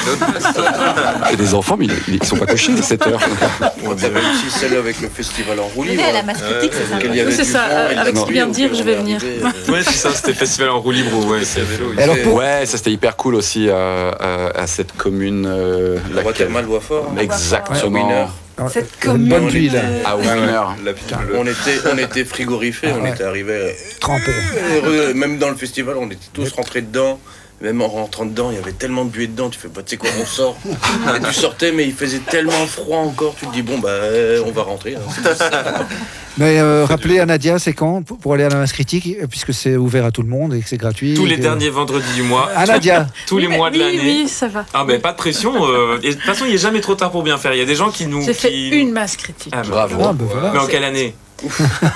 Il y a des enfants, mais ils, ils sont pas couchés à sept heures. On dirait aussi celle avec le festival en roue libre. À la masse critique, c'est ça. Oui, c'est ça, euh, avec ce qu'il vient de dire, je vais venir. Ouais, c'est ça, c'était festival en roue libre. Ouais, c'est vélo. Alors pour- Ouais, ça c'était hyper cool aussi euh, euh, à cette commune. Euh, La voie thermale Voifort. Exactement. Sur Winner. Cette Une commune. bonne ville, Ah oui, Winner. On était, on était frigorifiés, Ah on ouais. était arrivés trempé. heureux. Même dans le festival, on était tous rentrés dedans. Même en rentrant dedans, il y avait tellement de buée dedans. Tu fais, bah, tu sais quoi, on sort. Et tu sortais, mais il faisait tellement froid encore. Tu te dis, bon, bah, on va rentrer. Hein. C'est ça. Mais euh, rappelez à Nadia, c'est quand pour, pour aller à la masse critique, puisque c'est ouvert à tout le monde et que c'est gratuit. Tous les et que- derniers vendredis du mois. Ah Nadia. Tous les Oui, mois de oui, l'année. Oui, ça va. Ah ben pas de pression. euh, et de toute façon, il n'est jamais trop tard pour bien faire. Il y a des gens qui nous. J'ai fait qui... une masse critique. Ah, Bravo. Ah, ben voilà. Mais en quelle année? Oh,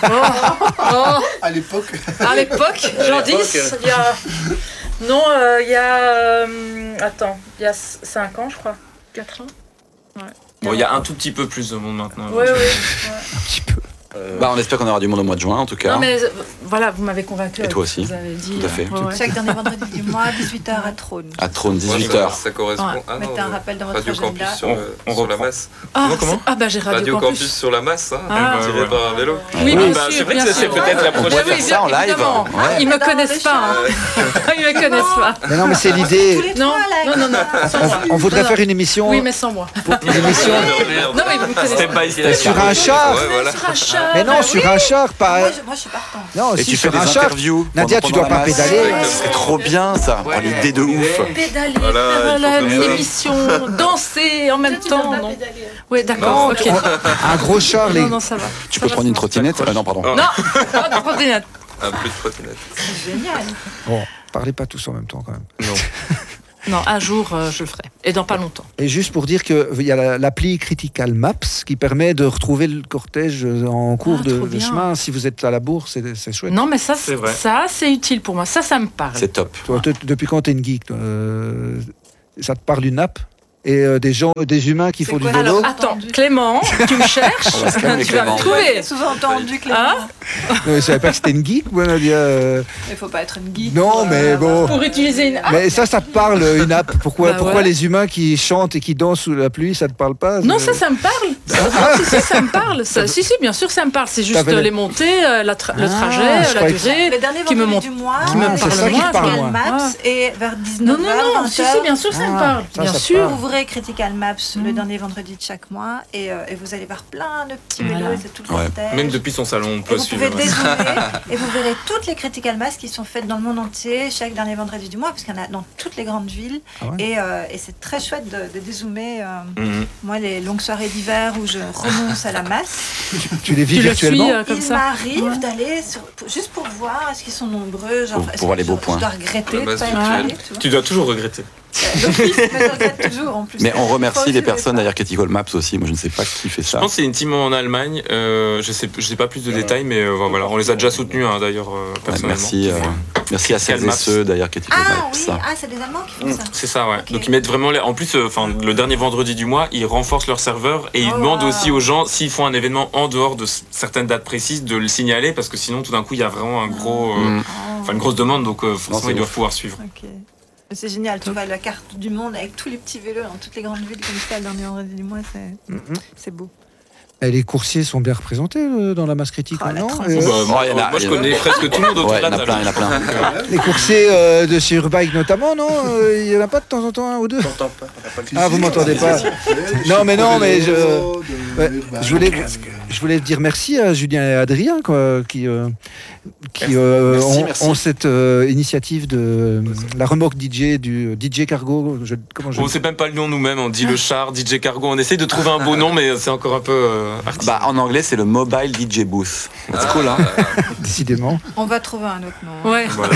oh, À l'époque. à l'époque, j'en dis, l'époque. il y a... Non, euh, il y a... euh, Attends, il y a cinq ans, je crois. quatre ans. Ouais. Bon, il y a un tout petit peu plus de monde maintenant. Oui, oui. Un petit peu. Euh, Bah, on espère qu'on aura du monde au mois de juin en tout cas. Non, mais euh, voilà, vous m'avez convaincu. Et avec toi ce que aussi. Vous avez dit. Tout à fait. Ouais, ouais. Chaque dernier vendredi du mois, dix-huit heures à Trône. À Trône, Moi, dix-huit ça- heures. Ça correspond. Ouais. Ah Mettez non, un rappel dans votre Radio agenda. Campus sur, On- le- on sur la reprend. masse. Ah, Comment, comment c'est- ah, bah j'ai Radio, Radio Campus. Campus sur la masse, hein, Ah, tiré ouais, par un vélo. Oui, Oui, bien bah, sûr, c'est vrai que bien ça, c'est sûr. peut-être la Oui, prochaine. oui, faire ça en live. évidemment. Ouais. Ils me Dans connaissent les pas. hein. Ils me connaissent pas. Mais non, mais c'est Tous l'idée. les Non, trois, là. non, non, non, sans moi. On voudrait Non, faire une émission, Oui, mais sans moi. une émission Non, mais vous me connaissez Step pas. by step. sur un char. Ouais, voilà. Sur un chat. Mais non, bah sur oui. un char, pas. Moi, je, moi, je suis partant. Non, Et si, tu fais sur des un char. interviews. Nadia, pendant- tu dois pendant la pas masse. pédaler. Ouais, Ce serait trop bien ça. Oh, l'idée de ouf. Pédaler, Voilà, faire il faut la- comme ça. l'émission, danser en même temps. Non. Oui, d'accord. Non, Ok. Un gros char, les. Non, non, ça va. Tu Ça peux va, prendre ça une va. trottinette Ah non, pardon. Oh. Non, pas de trottinette. Un plus de trottinette. C'est génial. Bon, parlez pas tous en même temps quand même. Non. Non, un jour, euh, je le ferai. Et dans pas longtemps. Et juste pour dire qu'il y a la- l'appli Critical Maps qui permet de retrouver le cortège en cours Ah, de, trop de bien. chemin. Si vous êtes à la bourse, c'est c'est chouette. Non, mais ça, C'est vrai. ça, c'est utile pour moi. Ça, ça me parle. C'est top. Toi, te- depuis quand t'es une geek toi, euh, ça te parle d'une app et euh, des gens, des humains qui C'est font du quoi, vélo. Alors, attends, Clément, tu me cherches, On va se calmer, tu vas me Clément. trouver. Souvent entendu, Clément. Hein Non, je savais pas que c'était une geek, moi, Nadia. euh. Il faut pas être une geek. Non, pour, mais euh, bon. Pour utiliser une app. Mais ça, ça te parle une app. Pourquoi, Bah pourquoi ouais. les humains qui chantent et qui dansent sous la pluie, ça te parle pas Non, euh, ça, ça me parle. Ah, si, si, ça me parle. Ça, si, si, bien sûr, ça me parle. C'est juste T'avais le- les montées, euh, la tra- le Ah, trajet, je euh, la croyais que- durée. Le dernier qui me vendredi montre- du mois, qui me Ah, c'est parle ça qui moins, te parle quoi. moins. Maps Ouais. et vers Non, dix-neuf non, heures, non, vingt si, heures, si, bien sûr, ça me Ah, parle. ça, Bien ça sûr. parle. ouvrez Critical Maps le Mm. dernier vendredi de chaque mois et, euh, et vous allez voir plein de petits vélos Voilà. et c'est tout le Ouais. cortège. Même depuis son salon, on Et peut vous suivre. pouvez dézoomer et vous verrez toutes les Critical Mass qui sont faites dans le monde entier chaque dernier vendredi du mois, parce qu'il y en a dans toutes les grandes villes. Ah ouais. Et, euh, et c'est très chouette de, de dézoomer. euh, Mhm. Moi, les longues soirées d'hiver où je renonce à la masse, Tu les vis Tu le virtuellement suis euh, comme il ça. m'arrive Ouais. d'aller sur- pour- juste pour voir est-ce qu'ils sont nombreux. Genre, Pour- est-ce pour voir que les beaux je- points. Je dois regretter La de masse pas être virtuelle. allée, tu vois. Tu dois toujours regretter. D'office, mais je regrette toujours en plus. Mais on Faut remercie aussi les le personnes faire. derrière Critical Maps aussi. Moi, je ne sais pas qui fait Je ça. pense que c'est une team en Allemagne. Euh, je sais, je sais pas plus de détails, mais euh, voilà, on les a déjà soutenus hein, d'ailleurs euh, Ouais, personnellement. merci, euh, merci à celles et Maps. ceux derrière Critical Ah Maps. oui, ça. ah, c'est des Allemands qui font ça. C'est ça, ouais. Ok. Donc ils mettent vraiment. Les... En plus, euh, enfin, le dernier vendredi du mois, ils renforcent leur serveur et ils Oh, demandent wow. aussi aux gens s'ils font un événement en dehors de s- certaines dates précises de le signaler parce que sinon, tout d'un coup, il y a vraiment un gros, euh, Mm. enfin une grosse demande. Donc euh, forcément, c'est ils doivent ouf. pouvoir suivre. Ok. Mais c'est génial, tu vois la carte du monde avec tous les petits vélos dans toutes les grandes villes comme ça le dernier vendredi du mois, c'est Mhm. c'est beau. Et les coursiers sont bien représentés euh, dans la masse critique Oh, la maintenant. transition. Euh, Bah, moi, il y en a- moi, je il y en a- connais presque tout le monde autour Ouais, de la il y en a table. plein, il y en a plein. Donc, euh, Les coursiers euh, de Surbike notamment, non Euh, Il y en a pas de temps en temps un ou deux T'entends pas, on n'a pas le Ah, vous m'entendez pas Non, mais non, mais je, ouais, je voulais, je voulais dire merci à Julien et Adrien quoi, qui, euh, qui euh, Merci, ont, merci. ont cette euh, initiative de euh, la remorque D J du D J Cargo. Je, comment je on sait même pas le nom nous-mêmes. On dit le char, D J Cargo. On essaye de trouver un beau nom, mais c'est encore un peu euh, artistique. Bah, en anglais, c'est le Mobile D J Booth. C'est cool, hein décidément. On va trouver un autre nom. Ouais, Voilà.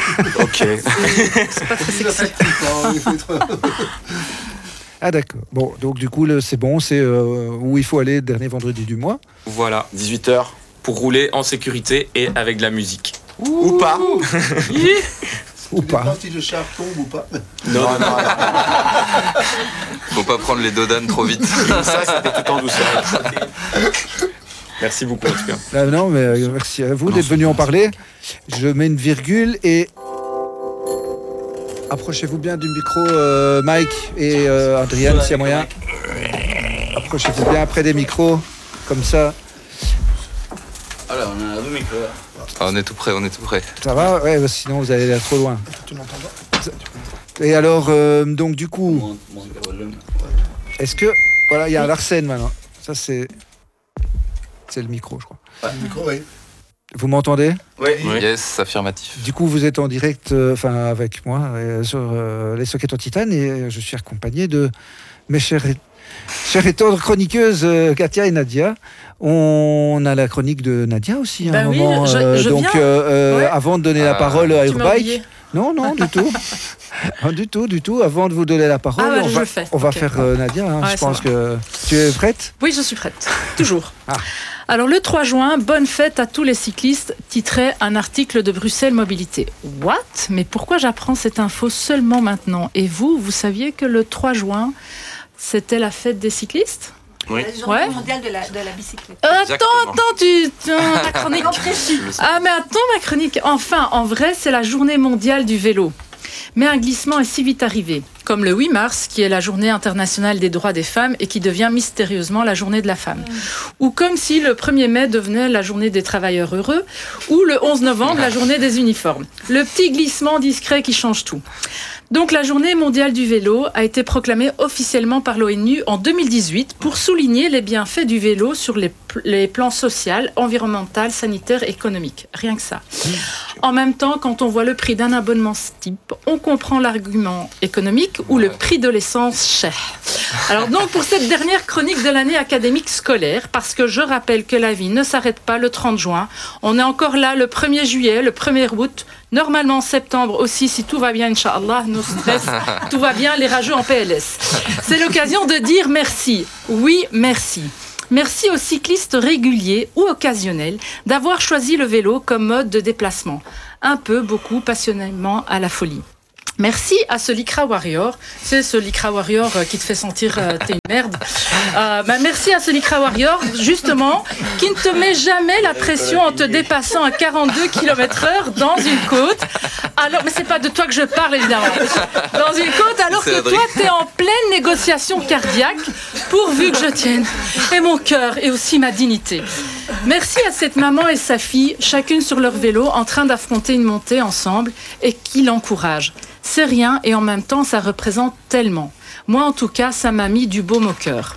Ok. c'est pas très sexy. Ah d'accord. Bon, donc du coup, le- c'est bon, c'est euh, où il faut aller le dernier vendredi du mois. Voilà. dix-huit heures. Pour rouler en sécurité et avec de la musique. Ou pas. Ou pas. Si le char tombe ou pas. Non, non, non. Faut pas prendre les dodanes trop vite. Ça, c'était tout en douceur. Merci beaucoup en tout cas. Ah, non, mais euh, merci à vous d'être venu en parler. Je mets une virgule et approchez-vous bien du micro, euh, Mike et euh, Adrien, s'il y a moyen. Approchez-vous bien près des micros, comme ça. Alors, on a deux micros là. Ah, on est tout près, on est tout près. Ça va? Ouais, sinon vous allez aller trop loin. Tu n'entends pas? Et alors, euh, donc du coup, est-ce que... Voilà, il y a un Larsen maintenant. Ça, c'est... C'est le micro, je crois. Ouais. Le micro, oui. Vous m'entendez? Oui. Yes, affirmatif. Du coup, vous êtes en direct, euh, enfin avec moi, euh, sur euh, les sockets en titane, et euh, je suis accompagné de mes chères et, chères et tendres chroniqueuses euh, Katia et Nadia. On a la chronique de Nadia aussi, à Bah un oui, moment. je- euh, je donc, viens. euh, euh, Ouais. avant de donner la Ah, parole à tu m'as Urbike. oublié. Non, non, du tout. Ah, du tout, du tout. Avant de vous donner la parole, Ah, bah, on, je va, le fais. on va Ok. faire euh, Nadia. hein. Ouais, je ça pense va. que tu es prête. Oui, je suis prête. Toujours. Ah. Alors, le trois juin, bonne fête à tous les cyclistes, titrait un article de Bruxelles Mobilité. What? Mais pourquoi j'apprends cette info seulement maintenant? Et vous, vous saviez que le trois juin, c'était la fête des cyclistes? Oui. La journée Ouais. mondiale de la, de la bicyclette. Euh, attends, Exactement. attends, tu, tu- ta chronique. Non, précis. Ah, mais attends, ma chronique. Enfin, en vrai, c'est la journée mondiale du vélo. Mais un glissement est si vite arrivé, comme le huit mars, qui est la journée internationale des droits des femmes et qui devient mystérieusement la journée de la femme. Ou comme si le premier mai devenait la journée des travailleurs heureux, ou le onze novembre, la journée des uniformes. Le petit glissement discret qui change tout. Donc la journée mondiale du vélo a été proclamée officiellement par l'ONU en deux mille dix-huit pour souligner les bienfaits du vélo sur les, pl- les plans social, environnemental, sanitaire et économique. Rien que ça. En même temps, quand on voit le prix d'un abonnement ce type, on comprend l'argument économique ou le prix de l'essence cher. Alors donc pour cette dernière chronique de l'année académique scolaire, parce que je rappelle que la vie ne s'arrête pas le trente juin, on est encore là le premier juillet, le premier août, normalement en septembre aussi si tout va bien, Inch'Allah, nos stress, tout va bien, les rageux en P L S. C'est l'occasion de dire merci. Oui, merci. Merci aux cyclistes réguliers ou occasionnels d'avoir choisi le vélo comme mode de déplacement. Un peu, beaucoup, passionnément à la folie. Merci à ce Lycra Warrior. C'est ce Lycra Warrior euh, qui te fait sentir euh, t'es une merde. Euh, bah, merci à ce Lycra Warrior, justement, qui ne te met jamais la pression en te dépassant à quarante-deux kilomètres heure dans une côte. Alors, mais c'est pas de toi que je parle, évidemment. Dans une côte, alors C'est que Adrien. toi, t'es en pleine négociation cardiaque, pourvu que je tienne. Et mon cœur, et aussi ma dignité. Merci à cette maman et sa fille, chacune sur leur vélo, en train d'affronter une montée ensemble, et qui l'encouragent. C'est rien et en même temps ça représente tellement. Moi en tout cas ça m'a mis du baume au cœur.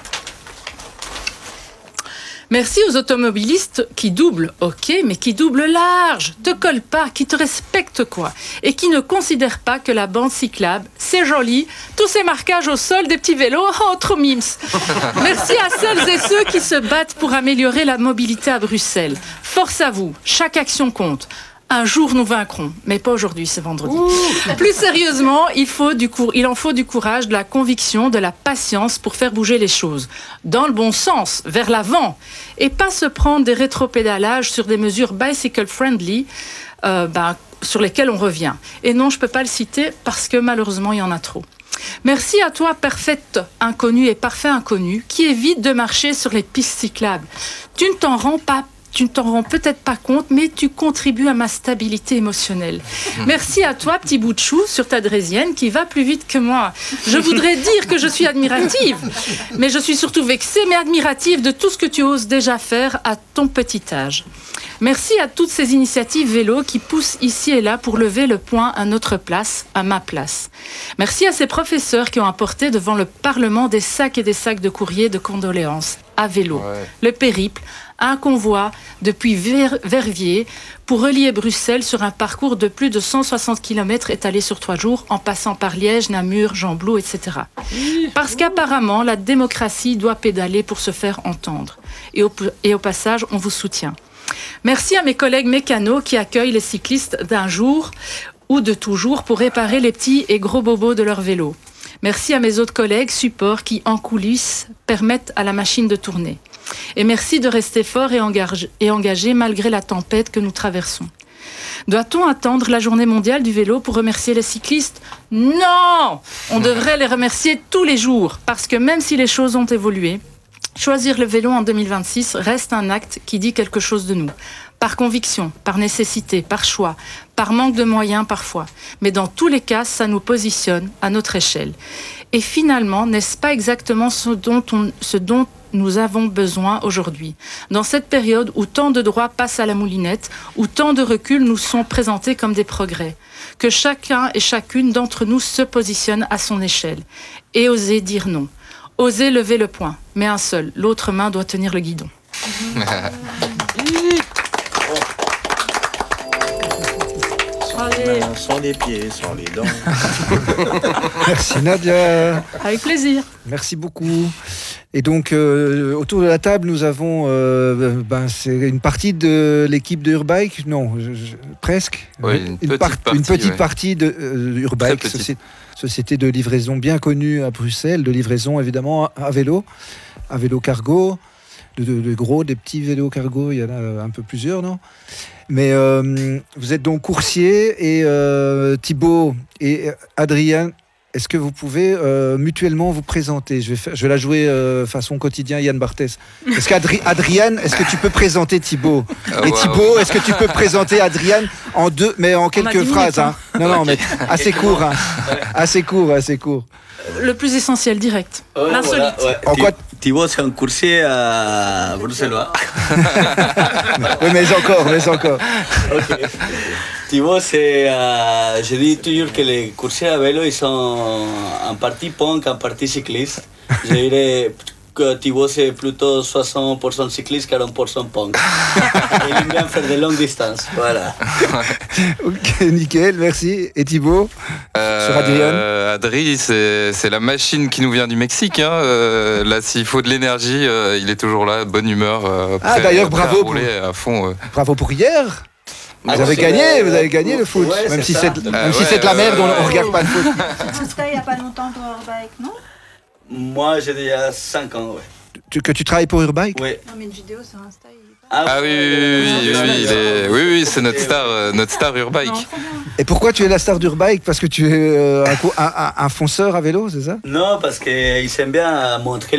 Merci aux automobilistes qui doublent, ok, mais qui doublent large, te collent pas, qui te respectent quoi, et qui ne considèrent pas que la bande cyclable, c'est joli, tous ces marquages au sol des petits vélos, oh trop mimes. Merci à celles et ceux qui se battent pour améliorer la mobilité à Bruxelles. Force à vous, chaque action compte. Un jour nous vaincrons, mais pas aujourd'hui, c'est vendredi. Plus sérieusement, il, faut du cour- il en faut du courage, de la conviction, de la patience pour faire bouger les choses. Dans le bon sens, vers l'avant. Et pas se prendre des rétropédalages sur des mesures bicycle friendly, euh, ben, sur lesquelles on revient. Et non, je peux pas le citer parce que malheureusement, il y en a trop. Merci à toi, parfaite inconnue et parfait inconnu, qui évite de marcher sur les pistes cyclables. Tu ne t'en rends pas Tu ne t'en rends peut-être pas compte, mais tu contribues à ma stabilité émotionnelle. Merci à toi, petit bout de chou, sur ta draisienne, qui va plus vite que moi. Je voudrais dire que je suis admirative, mais je suis surtout vexée, mais admirative de tout ce que tu oses déjà faire à ton petit âge. Merci à toutes ces initiatives vélo qui poussent ici et là pour lever le poing à notre place, à ma place. Merci à ces professeurs qui ont apporté devant le Parlement des sacs et des sacs de courrier de condoléances à vélo. Ouais. Le périple, un convoi depuis Ver- Verviers pour relier Bruxelles sur un parcours de plus de cent soixante kilomètres étalé sur trois jours en passant par Liège, Namur, Gembloux, et cetera. Parce qu'apparemment, la démocratie doit pédaler pour se faire entendre. Et au, et au passage, on vous soutient. Merci à mes collègues mécanos qui accueillent les cyclistes d'un jour ou de toujours pour réparer les petits et gros bobos de leur vélo. Merci à mes autres collègues supports qui, en coulisses, permettent à la machine de tourner. Et merci de rester fort et engagé, et engagé malgré la tempête que nous traversons. Doit-on attendre la journée mondiale du vélo pour remercier les cyclistes ? Non ! On devrait les remercier tous les jours, parce que même si les choses ont évolué, Choisir le vélo en deux mille vingt-six reste un acte qui dit quelque chose de nous. Par conviction, par nécessité, par choix, par manque de moyens parfois. Mais dans tous les cas, ça nous positionne à notre échelle. Et finalement, n'est-ce pas exactement ce dont, on, ce dont nous avons besoin aujourd'hui? Dans cette période où tant de droits passent à la moulinette, où tant de reculs nous sont présentés comme des progrès. Que chacun et chacune d'entre nous se positionne à son échelle. Et oser dire non. Oser lever le poing, mais un seul. L'autre main doit tenir le guidon. Allez. Sans les pieds, sans les dents. Merci Nadia. Avec plaisir. Merci beaucoup. Et donc, euh, autour de la table, nous avons... Euh, ben, c'est une partie de l'équipe de Urbike. Non, je, je, presque. Oui, une, une, petite par- partie, une petite ouais. partie de euh, Urbike, société, société de livraison bien connue à Bruxelles, de livraison évidemment à vélo, à vélo cargo, de, de, de gros, des petits vélos cargo, il y en a un peu plusieurs, non ? Mais euh, vous êtes donc coursier et euh, Thibaut et Adrien, est-ce que vous pouvez euh, mutuellement vous présenter ? Je vais, faire, je vais la jouer euh, façon quotidien Yann Barthès. Est-ce qu'Adrien, est-ce que tu peux présenter Thibaut ? Oh, Et wow. Thibaut, est-ce que tu peux présenter Adrien en deux, mais en quelques phrases, hein ? Non, non, mais assez court, hein. assez court, assez court. Le plus essentiel, direct. Ouais, L'insolite. voilà, ouais. En quoi Thibaut, c'est un coursier à bruxellois. Oui, mais encore, mais encore. Okay. Thibaut, c'est. Euh, je dis toujours que les coursiers à vélo, ils sont en partie punk, en partie cyclistes. Je dirais que Thibaut, c'est plutôt soixante pour cent cycliste, quarante pour cent punk. Il aime bien faire de longues distances. Voilà. Ok, nickel, merci. Et Thibaut Euh, Sur Adrien euh, Adri, c'est, c'est la machine qui nous vient du Mexique. Hein. Euh, là, s'il faut de l'énergie, euh, il est toujours là, bonne humeur. Euh, Ah, prêt- d'ailleurs, prêt à bravo rouler à fond. euh. Bravo pour hier. Vous Ah, avez c'est gagné, vrai. vous avez gagné le foot. Ouais, même c'est si ça. c'est, même Ah, si ouais, c'est de la ouais, merde, on, ouais. on regarde pas le foot. C'était il n'y a pas longtemps pour Urbike, non? Moi, j'ai déjà cinq ans, ouais. Tu- que tu travailles pour Urbike ? Ouais. Non, mais une vidéo sur Insta, il est pas... Ah oui, oui, oui, oui, oui, oui, il est- oui, oui, c'est notre star, euh, notre star Urbike. Non, trop bien. Et pourquoi tu es la star d'Urbike ? Parce que tu es euh, un, co- un, un- un fonceur à vélo, c'est ça ? Non, parce qu'ils aiment bien montrer